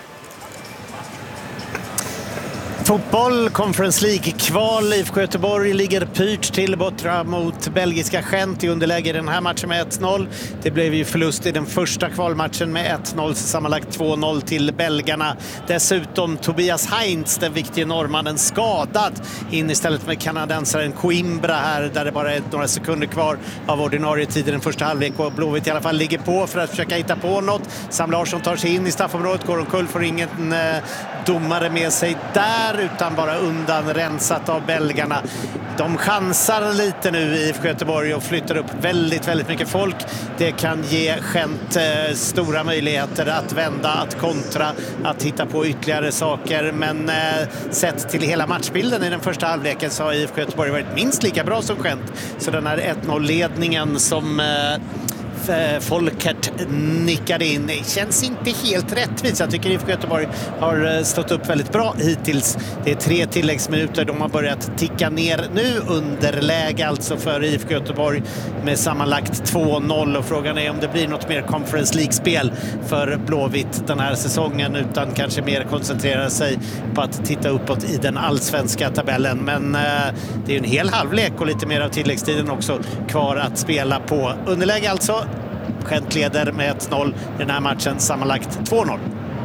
Fotboll, Conference League-kval. I F K Göteborg ligger pyrt till borta mot belgiska Gent i underläge i den här matchen med ett noll. Det blev ju förlust i den första kvalmatchen med ett noll, sammanlagt två noll till belgarna. Dessutom Tobias Heinz, den viktiga norrmannen, skadad in istället med kanadensaren Coimbra här där det bara är några sekunder kvar av ordinarie tid i den första halvlek och Blåvitt i alla fall ligger på för att försöka hitta på något. Sam Larsson tar sig in i straffområdet, går omkull, får ingen eh, domare med sig där utan bara undan rensat av belgarna. De chansar lite nu i F K Göteborg och flyttar upp väldigt, väldigt mycket folk. Det kan ge Gent eh, stora möjligheter att vända, att kontra, att hitta på ytterligare saker. Men eh, sett till hela matchbilden i den första halvleken så har I F K Göteborg varit minst lika bra som Gent. Så den här ett noll-ledningen som... Eh, Folkert nickade in. Det känns inte helt rättvist. Jag tycker I F K Göteborg har stått upp väldigt bra hittills. Det är tre tilläggsminuter. De har börjat ticka ner nu. Underläge alltså för I F K Göteborg med sammanlagt två noll. Och frågan är om det blir något mer Conference League-spel för Blåvitt den här säsongen utan kanske mer koncentrera sig på att titta uppåt i den allsvenska tabellen. Men eh, det är en hel halvlek och lite mer av tilläggstiden också kvar att spela på. Underläge alltså. Gent leder med ett noll i den här matchen, sammanlagt två noll.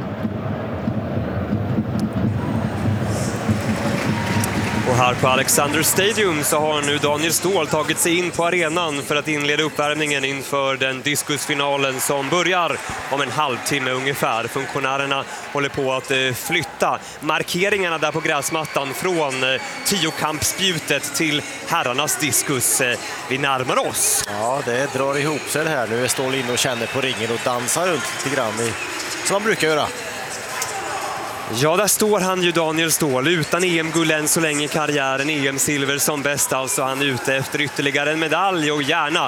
Och här på Alexander Stadium så har nu Daniel Ståhl tagit sig in på arenan för att inleda uppvärmningen inför den diskusfinalen som börjar om en halvtimme ungefär. Funktionärerna håller på att flytta markeringarna där på gräsmattan från tiokampsspjutet till herrarnas diskus. Vi närmar oss. Ja, det drar ihop sig det här. Nu är Ståhl in och känner på ringen och dansar runt lite grann i, som man brukar göra. Ja, där står han ju, Daniel Ståhl, utan E M-guld än så länge i karriären. E M-silver som bäst, alltså han är ute efter ytterligare en medalj och gärna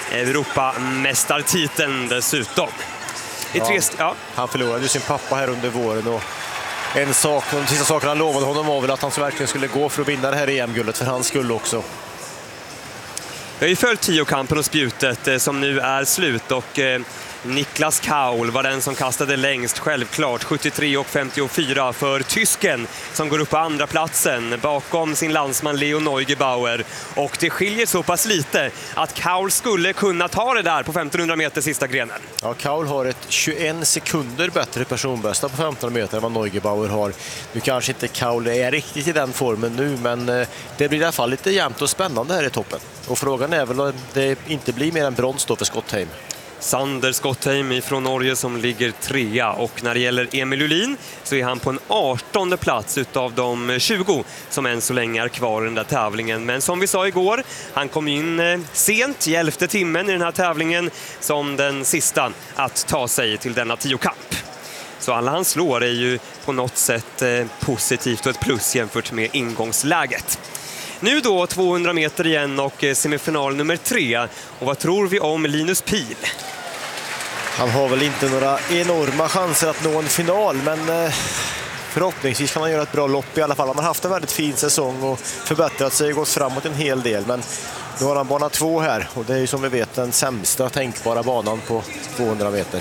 Europamästartiteln dessutom. I ja, tre... ja. Han förlorade ju sin pappa här under våren och en sak, de sista sakerna han lovade honom var väl att han så verkligen skulle gå för att vinna det här E M-guldet för hans skull också. Vi har ju följt tiokampen och spjutet som nu är slut och eh, Niklas Kaul var den som kastade längst, självklart sjuttiotre och femtiofyra för tysken som går upp på andra platsen bakom sin landsman Leo Neugebauer. Och det skiljer så pass lite att Kaul skulle kunna ta det där på femtonhundra meter sista grenen. Ja, Kaul har ett tjugoen sekunder bättre personbästa på femtonhundra meter än vad Neugebauer har. Nu kanske inte Kaul är riktigt i den formen nu, men det blir i alla fall lite jämnt och spännande här i toppen. Och frågan är väl om det inte blir mer än brons då för Skottheim. Sander Skottheim från Norge som ligger trea, och när det gäller Emil Julin så är han på en artonde plats utav de tjugo som än så länge är kvar i den där tävlingen. Men som vi sa igår, han kom in sent i elfte timmen i den här tävlingen som den sista att ta sig till denna tiokamp. Så alla han slår är ju på något sätt positivt och ett plus jämfört med ingångsläget. Nu då tvåhundra meter igen och semifinal nummer tre. Och vad tror vi om Linus Pihl? Han har väl inte några enorma chanser att nå en final, men förhoppningsvis kan han göra ett bra lopp i alla fall. Han har haft en väldigt fin säsong och förbättrat sig och gått framåt en hel del. Men nu har han bana två här och det är ju som vi vet den sämsta tänkbara banan på tvåhundra meter.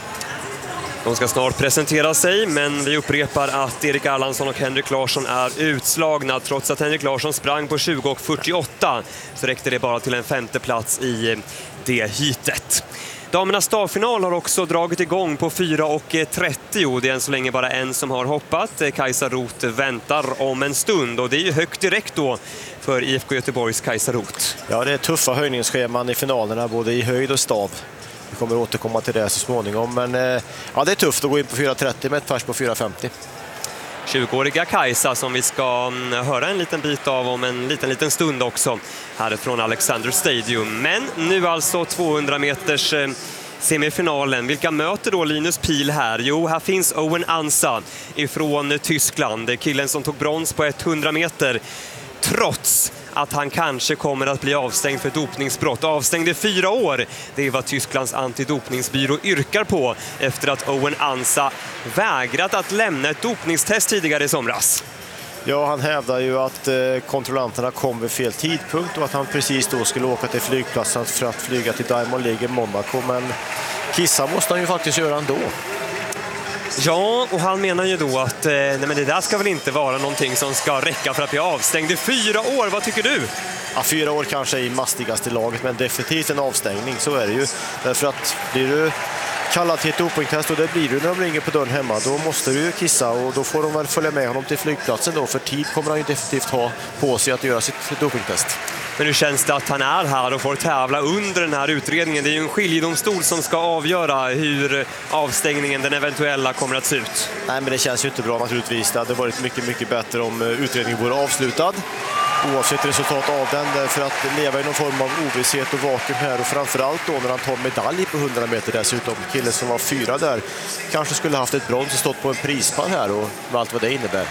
De ska snart presentera sig, men vi upprepar att Erik Erlandsson och Henrik Larsson är utslagna. Trots att Henrik Larsson sprang på tjugo och fyrtioåtta så räckte det bara till en femte plats i det hitet. Damernas stavfinal har också dragit igång på fyra och trettio. Det är än så länge bara en som har hoppat. Kajsa Roth väntar om en stund och det är ju högt direkt då för I F K Göteborgs Kajsa Roth. Ja, det är tuffa höjningsscheman i finalerna både i höjd och stav. Vi kommer återkomma till det så småningom, men ja, det är tufft att gå in på fyra trettio med ett pers på fyra femtio. tjugoåriga Kajsa som vi ska höra en liten bit av om en liten liten stund också härifrån Alexander Stadium. Men nu alltså tvåhundra meters semifinalen. Vilka möter då Linus Pihl här? Jo, här finns Owen Ansa ifrån Tyskland. Killen som tog brons på hundra meter. trots att han kanske kommer att bli avstängd för dopningsbrott. Avstängd i fyra år, det är vad Tysklands antidopningsbyrå yrkar på efter att Owen Ansa vägrat att lämna ett dopningstest tidigare i somras. Ja, han hävdar ju att eh, kontrollanterna kom vid fel tidpunkt och att han precis då skulle åka till flygplatsen för att flyga till Diamond League i Monaco. Men kissa måste han ju faktiskt göra ändå. Ja, och han menar ju då att eh, nej, men det där ska väl inte vara någonting som ska räcka för att bli avstängd i fyra år. Vad tycker du? Ja, fyra år kanske i mastigaste laget, men definitivt en avstängning, så är det ju. Därför att blir du kallad till ett dopingtest, och det blir du när de ringer på dörren hemma, då måste du kissa och då får de väl följa med honom till flygplatsen då. För tid kommer han ju definitivt ha på sig att göra sitt dopingtest. Men hur känns det att han är här och får tävla under den här utredningen? Det är ju en skiljedomstol som ska avgöra hur avstängningen, den eventuella, kommer att se ut. Nej, men det känns ju inte bra naturligtvis. Det hade varit mycket, mycket bättre om utredningen vore avslutad. Oavsett resultat av den, för att leva i någon form av ovisshet och vakuum här. Och framförallt då när han tar medalj på hundra meter dessutom. Killen som var fyra där kanske skulle haft ett brons och stått på en prispall här, och med allt vad det innebär.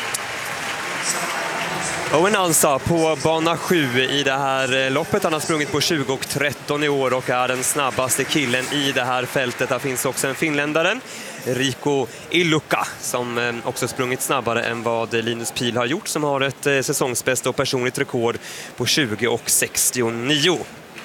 Owen Ansa på bana sju i det här loppet. Han har sprungit på tjugo och tretton i år och är den snabbaste killen i det här fältet. Där finns också en finländare, Rico Ilukka, som också sprungit snabbare än vad Linus Pihl har gjort, som har ett säsongsbästa och personligt rekord på tjugo och sextionio.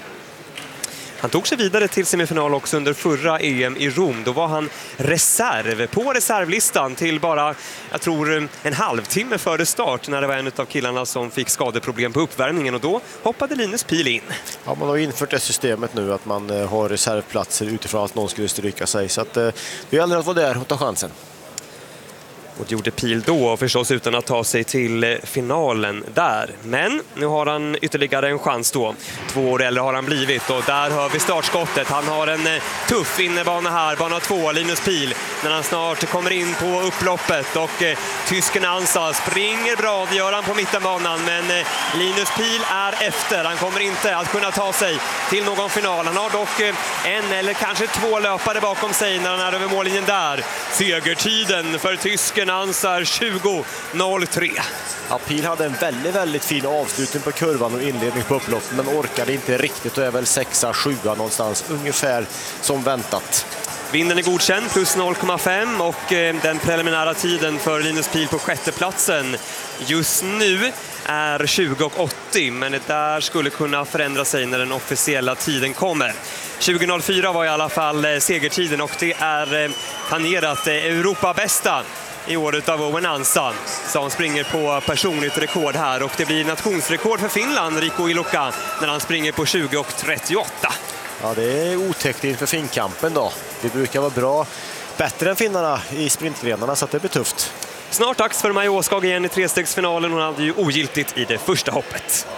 Han tog sig vidare till semifinal också under förra E M i Rom. Då var han reserv på reservlistan till bara, jag tror, en halvtimme före start, när det var en av killarna som fick skadeproblem på uppvärmningen, och då hoppade Linus Pihl in. Ja, man har infört det systemet nu att man har reservplatser utifrån att någon skulle stryka sig. Så att, det gäller att vara där och ta chansen. Och det gjorde Pihl då, förstås utan att ta sig till finalen där. Men nu har han ytterligare en chans då. Två år äldre har han blivit, och där hör vi startskottet. Han har en tuff innebana här, bana två, Linus Pihl, när han snart kommer in på upploppet. Och eh, tysken Ansa springer bra, det gör han på mittenbanan. Men eh, Linus Pihl är efter. Han kommer inte att kunna ta sig till någon final. Han har dock eh, en eller kanske två löpare bakom sig när han är över mållinjen där. Segertiden för tysken Ansa tjugo noll tre. Ja, Pihl hade en väldigt, väldigt fin avslutning på kurvan och inledning på upploppet, men orkade inte riktigt och är väl sexa, sjua någonstans, ungefär som väntat. Vinden är godkänd, plus noll komma fem, och eh, den preliminära tiden för Linus Pihl på sjätteplatsen just nu är tjugo och åttio, men det där skulle kunna förändra sig när den officiella tiden kommer. tjugo noll fyra var i alla fall eh, segertiden, och det är eh, planerat eh, Europa bästa i året av Owen Ansa, som springer på personligt rekord här, och det blir nationsrekord för Finland, Rico Ilukka, när han springer på tjugo och trettioåtta. Ja, det är otäckt inför finkampen då. Vi brukar vara bra, bättre än finnarna i sprintgrenarna, så att det blir tufft. Snart dags för Maja Åskag igen i trestegsfinalen. Hon hade ju ogiltigt i det första hoppet.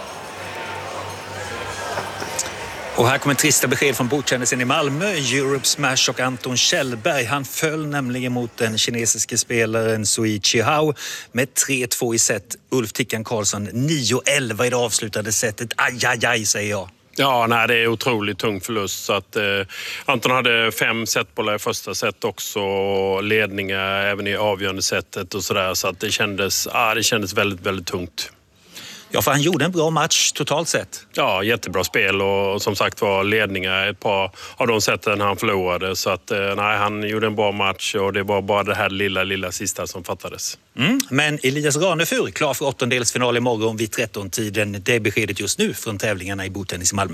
Och här kommer trista besked från bordkändisen i Malmö, Europe Smash och Anton Kjellberg. Han föll nämligen mot den kinesiske spelaren Sui Chihao med tre två i set. Ulf Tickan Karlsson nio elva i det avslutade setet. Aj, aj, aj, säger jag. Ja, nej, det är otroligt tung förlust. Så att, eh, Anton hade fem setbollar i första set också, ledningar även i avgörande setet och sådär. Så att det kändes, ah, det kändes väldigt, väldigt tungt. Ja, för han gjorde en bra match totalt sett. Ja, jättebra spel, och som sagt var ledningar ett par av de sätten han förlorade. Så att nej, han gjorde en bra match, och det var bara det här lilla, lilla sista som fattades. Mm, men Elias Ranefur klar för åttondelsfinal imorgon vid tretton-tiden. Det är beskedet just nu från tävlingarna i bordtennis i Malmö.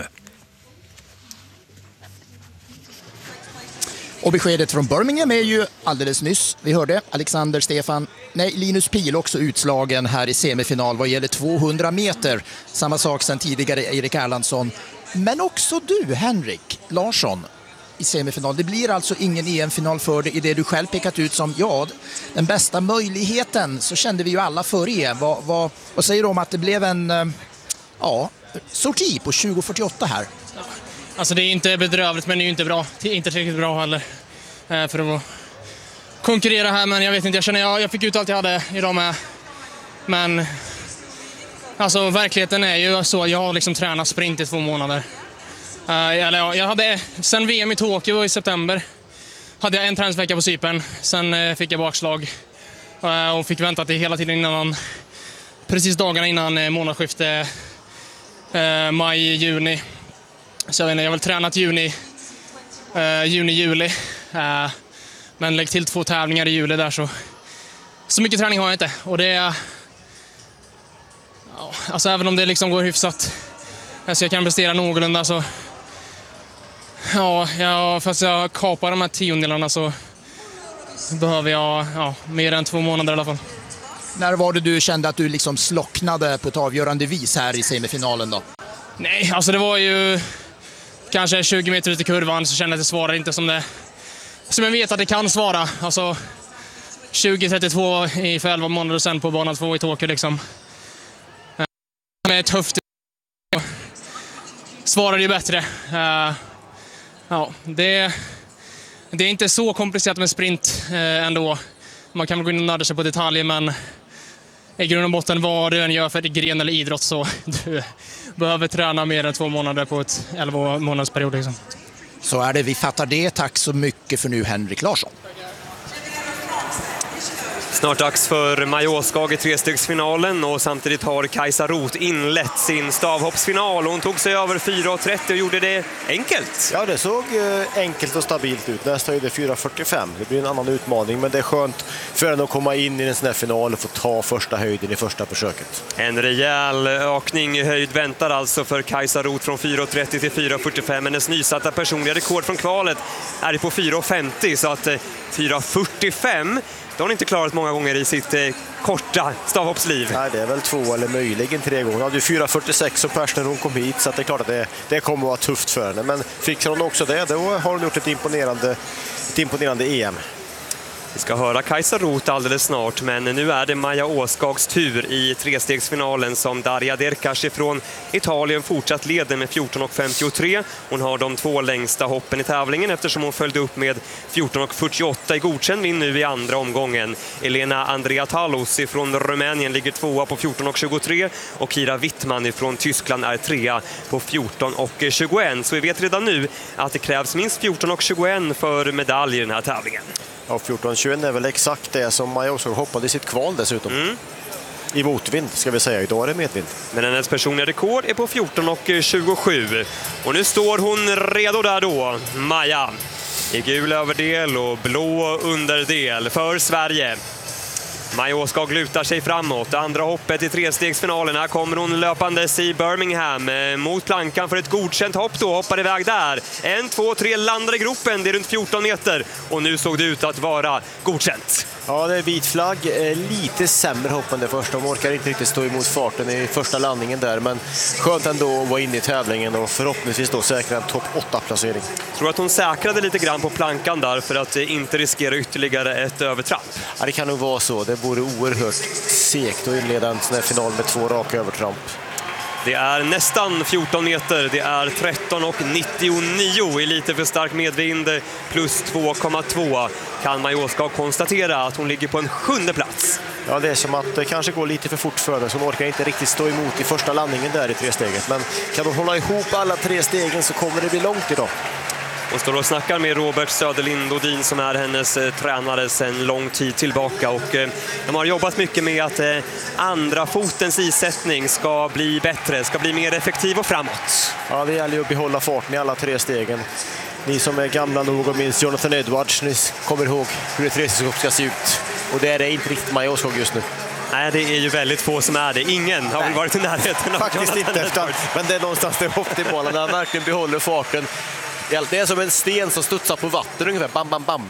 Och beskedet från Birmingham är ju alldeles nyss. Vi hörde Alexander Stefan, nej Linus Pihl också utslagen här i semifinal vad gäller tvåhundra meter. Samma sak sedan tidigare Erik Erlandsson. Men också du, Henrik Larsson, i semifinal. Det blir alltså ingen E M-final för dig i det du själv pekat ut som ja, den bästa möjligheten. Så kände vi ju alla för E M. Vad, vad, vad säger du om att det blev en ja, sorti på tjugo fyrtioåtta här? Alltså det är inte bedrövligt, men det är ju inte bra. Det är inte tillräckligt bra heller för att konkurrera här. Men jag vet inte, jag känner jag, jag fick ut allt jag hade idag med. Men alltså verkligheten är ju så, jag har liksom tränat sprint i två månader. Eller ja, jag hade, sen V M i Tokyo i september hade jag en träningsvecka på Cypern. Sen fick jag bakslag och fick vänta till hela tiden innan man precis dagarna innan eh, månadsskifte eh, maj-juni. Så jag vet inte, jag har väl tränat juni, eh, juni-juli. Eh, men lägg till två tävlingar i juli där så så mycket träning har jag inte. Och det är, ja, alltså även om det liksom går hyfsat, alltså jag kan prestera någorlunda så, ja, jag, fast jag kapar de här tiondelarna så behöver jag ja, mer än två månader i alla fall. När var det du kände att du liksom slocknade på ett avgörande vis här i semifinalen då? Nej, alltså det var ju kanske tjugo meter ut i kurvan så kände jag att det svarade inte som det som jag vet att det kan svara. Alltså tjugo trettiotvå i för elva månader sen på bana två i Tokyo liksom. Med ett höft svarade ju bättre. Uh, ja, det, det är inte så komplicerat med sprint uh, ändå. Man kan väl gå in och nörda sig på detaljer, men i grund och botten vad du än gör för gren eller idrott så du behöver träna mer än två månader på ett elva månaders period liksom. Så är det, vi fattar det. Tack så mycket för nu, Henrik Larsson. Snart dags för Maja Åskag i trestegsfinalen och samtidigt har Kajsa Roth inlett sin stavhoppsfinal. Hon tog sig över fyra trettio och gjorde det enkelt. Ja, det såg enkelt och stabilt ut. Nästa är det fyra fyrtiofem. Det blir en annan utmaning, men det är skönt för henne att komma in i en sån här final och få ta första höjden i första försöket. En rejäl ökning i höjd väntar alltså för Kajsa Roth från fyra trettio till fyra fyrtiofem. Hennes nysatta personliga rekord från kvalet är på fyra femtio, så att fyra fyrtiofem det har hon inte klarat många gånger i sitt eh, korta stavhoppsliv. Nej, det är väl två eller möjligen tre gånger. Hon hade ju fyra fyrtiosex som pers när hon kom hit, så att det är klart att det, det kommer att vara tufft för henne. Men fixar hon också det, då har hon gjort ett imponerande, ett imponerande E M. Vi ska höra Kajsa Roth alldeles snart, men nu är det Maja Åskags tur i trestegsfinalen som Darja Derkash från Italien fortsatt leder med fjorton femtiotre. Hon har de två längsta hoppen i tävlingen eftersom hon följde upp med fjorton fyrtioåtta i godkänd vinn nu i andra omgången. Elena Andreatalos från Rumänien ligger tvåa på fjorton tjugotre och Kira Wittman från Tyskland är trea på fjorton tjugoett. Så vi vet redan nu att det krävs minst fjorton tjugoett för medalj i den här tävlingen. Ja, fjorton tjugoett är väl exakt det som Maja Åskag hoppade i sitt kval dessutom. Mm. I motvind ska vi säga, idag är det medvind. Men hennes personliga rekord är på fjorton tjugosju. Och nu står hon redo där då, Maja. I gul överdel och blå underdel för Sverige. Maja Åskag lutar sig framåt. Andra hoppet i trestegsfinalen. Här kommer hon löpandes i Birmingham mot plankan för ett godkänt hopp då. Hoppar iväg där. En, två, tre, landar i gropen. Det är runt fjorton meter. Och nu såg det ut att vara godkänt. Ja, det är vit flagg. Lite sämre hopp än det första. De orkar inte riktigt stå emot farten i första landningen där. Men skönt ändå att vara inne i tävlingen och förhoppningsvis då säkra en topp åtta placering. Jag tror att hon säkrade lite grann på plankan där för att inte riskera ytterligare ett övertramp. Ja, det kan nog vara så. Det vore oerhört segt att inleda en sån här final med två raka övertramp. Det är nästan fjorton meter, det är tretton nittionio i lite för stark medvind plus två komma två. Kan Maja Åskag konstatera att hon ligger på en sjunde plats. Ja, det är som att det kanske går lite för fort för henne, så hon orkar inte riktigt stå emot i första landningen där i tre steget. Men kan hon hålla ihop alla tre stegen så kommer det bli långt idag. Och står och snackar med Robert Söderlind Odin som är hennes eh, tränare sedan lång tid tillbaka. Och eh, de har jobbat mycket med att eh, andra fotens isättning ska bli bättre, ska bli mer effektiv och framåt. Ja, det gäller ju att behålla farten i alla tre stegen. Ni som är gamla nog och minns Jonathan Edwards, ni kommer ihåg hur ett trestegshopp ska se ut. Och det är det inte riktigt Maja Åskag just nu. Nej, det är ju väldigt få som är det. Ingen har väl varit i närheten av faktiskt inte efter, men det är någonstans det optimala när han verkligen behåller farten. Det är som en sten som studsar på vatten ungefär. Bam, bam, bam.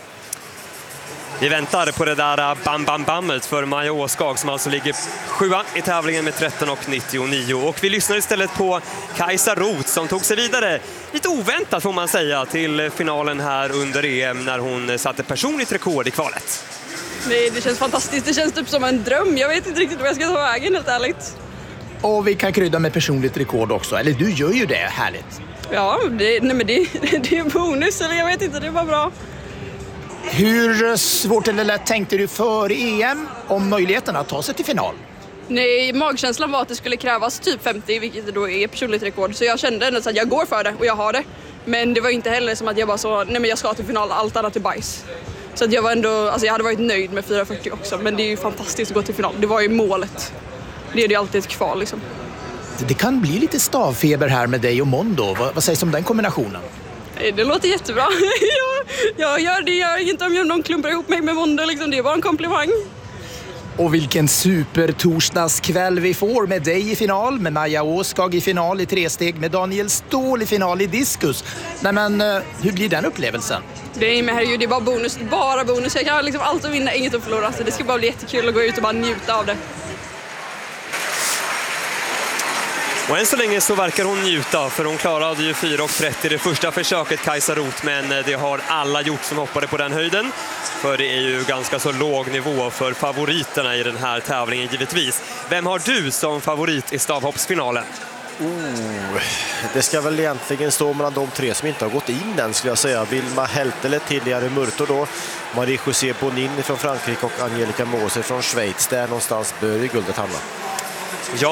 Vi väntar på det där bam, bam, bammet för Maja Åskag som alltså ligger sjua i tävlingen med tretton nittionio. Och vi lyssnar istället på Kajsa Roth som tog sig vidare. Lite oväntat får man säga till finalen här under E M när hon satte personligt rekord i kvalet. Nej, det känns fantastiskt. Det känns typ som en dröm. Jag vet inte riktigt vad jag ska ta vägen, helt ärligt. Och vi kan krydda med personligt rekord också. Eller du gör ju det, härligt. Ja, det, nej men det, det är bonus, eller jag vet inte, det var bra. Hur svårt eller lätt tänkte du för E M om möjligheten att ta sig till final? Nej, magkänslan var att det skulle krävas typ femtio, vilket då är personligt rekord. Så jag kände ändå att jag går för det och jag har det. Men det var inte heller som att jag bara så, nej men jag ska till final, allt annat är bajs. Så att jag var ändå, alltså jag hade varit nöjd med fyra fyrtio också, men det är ju fantastiskt att gå till final. Det var ju målet. leder ju alltid ett kval liksom. Det kan bli lite stavfeber här med dig och Mondo. Vad, vad sägs om den kombinationen? Det låter jättebra. jag, jag gör det, jag gör inte om någon klumpar ihop mig med Mondo liksom. Det är bara en komplimang. Och vilken supertorsdagskväll vi får med dig i final, med Maja Åskag i final i tresteg, med Daniel Ståhl i final i diskus. Nej men, hur blir den upplevelsen? Det är med herregud, det är bara bonus, bara bonus. Jag kan liksom allt att vinna, inget att förlora. Så det ska bara bli jättekul att gå ut och bara njuta av det. Och än så länge så verkar hon njuta, för hon klarade ju fyra trettio det första försöket, Kajsa Roth, men det har alla gjort som hoppade på den höjden. För det är ju ganska så låg nivå för favoriterna i den här tävlingen givetvis. Vem har du som favorit i stavhoppsfinalen? Oh, det ska väl egentligen stå mellan de tre som inte har gått in än, skulle jag säga. Vilma Heltele, Tilliare Murto då, Marie-José Bonin från Frankrike och Angelica Moser från Schweiz. Där någonstans bör ju guldet hamna. Ja,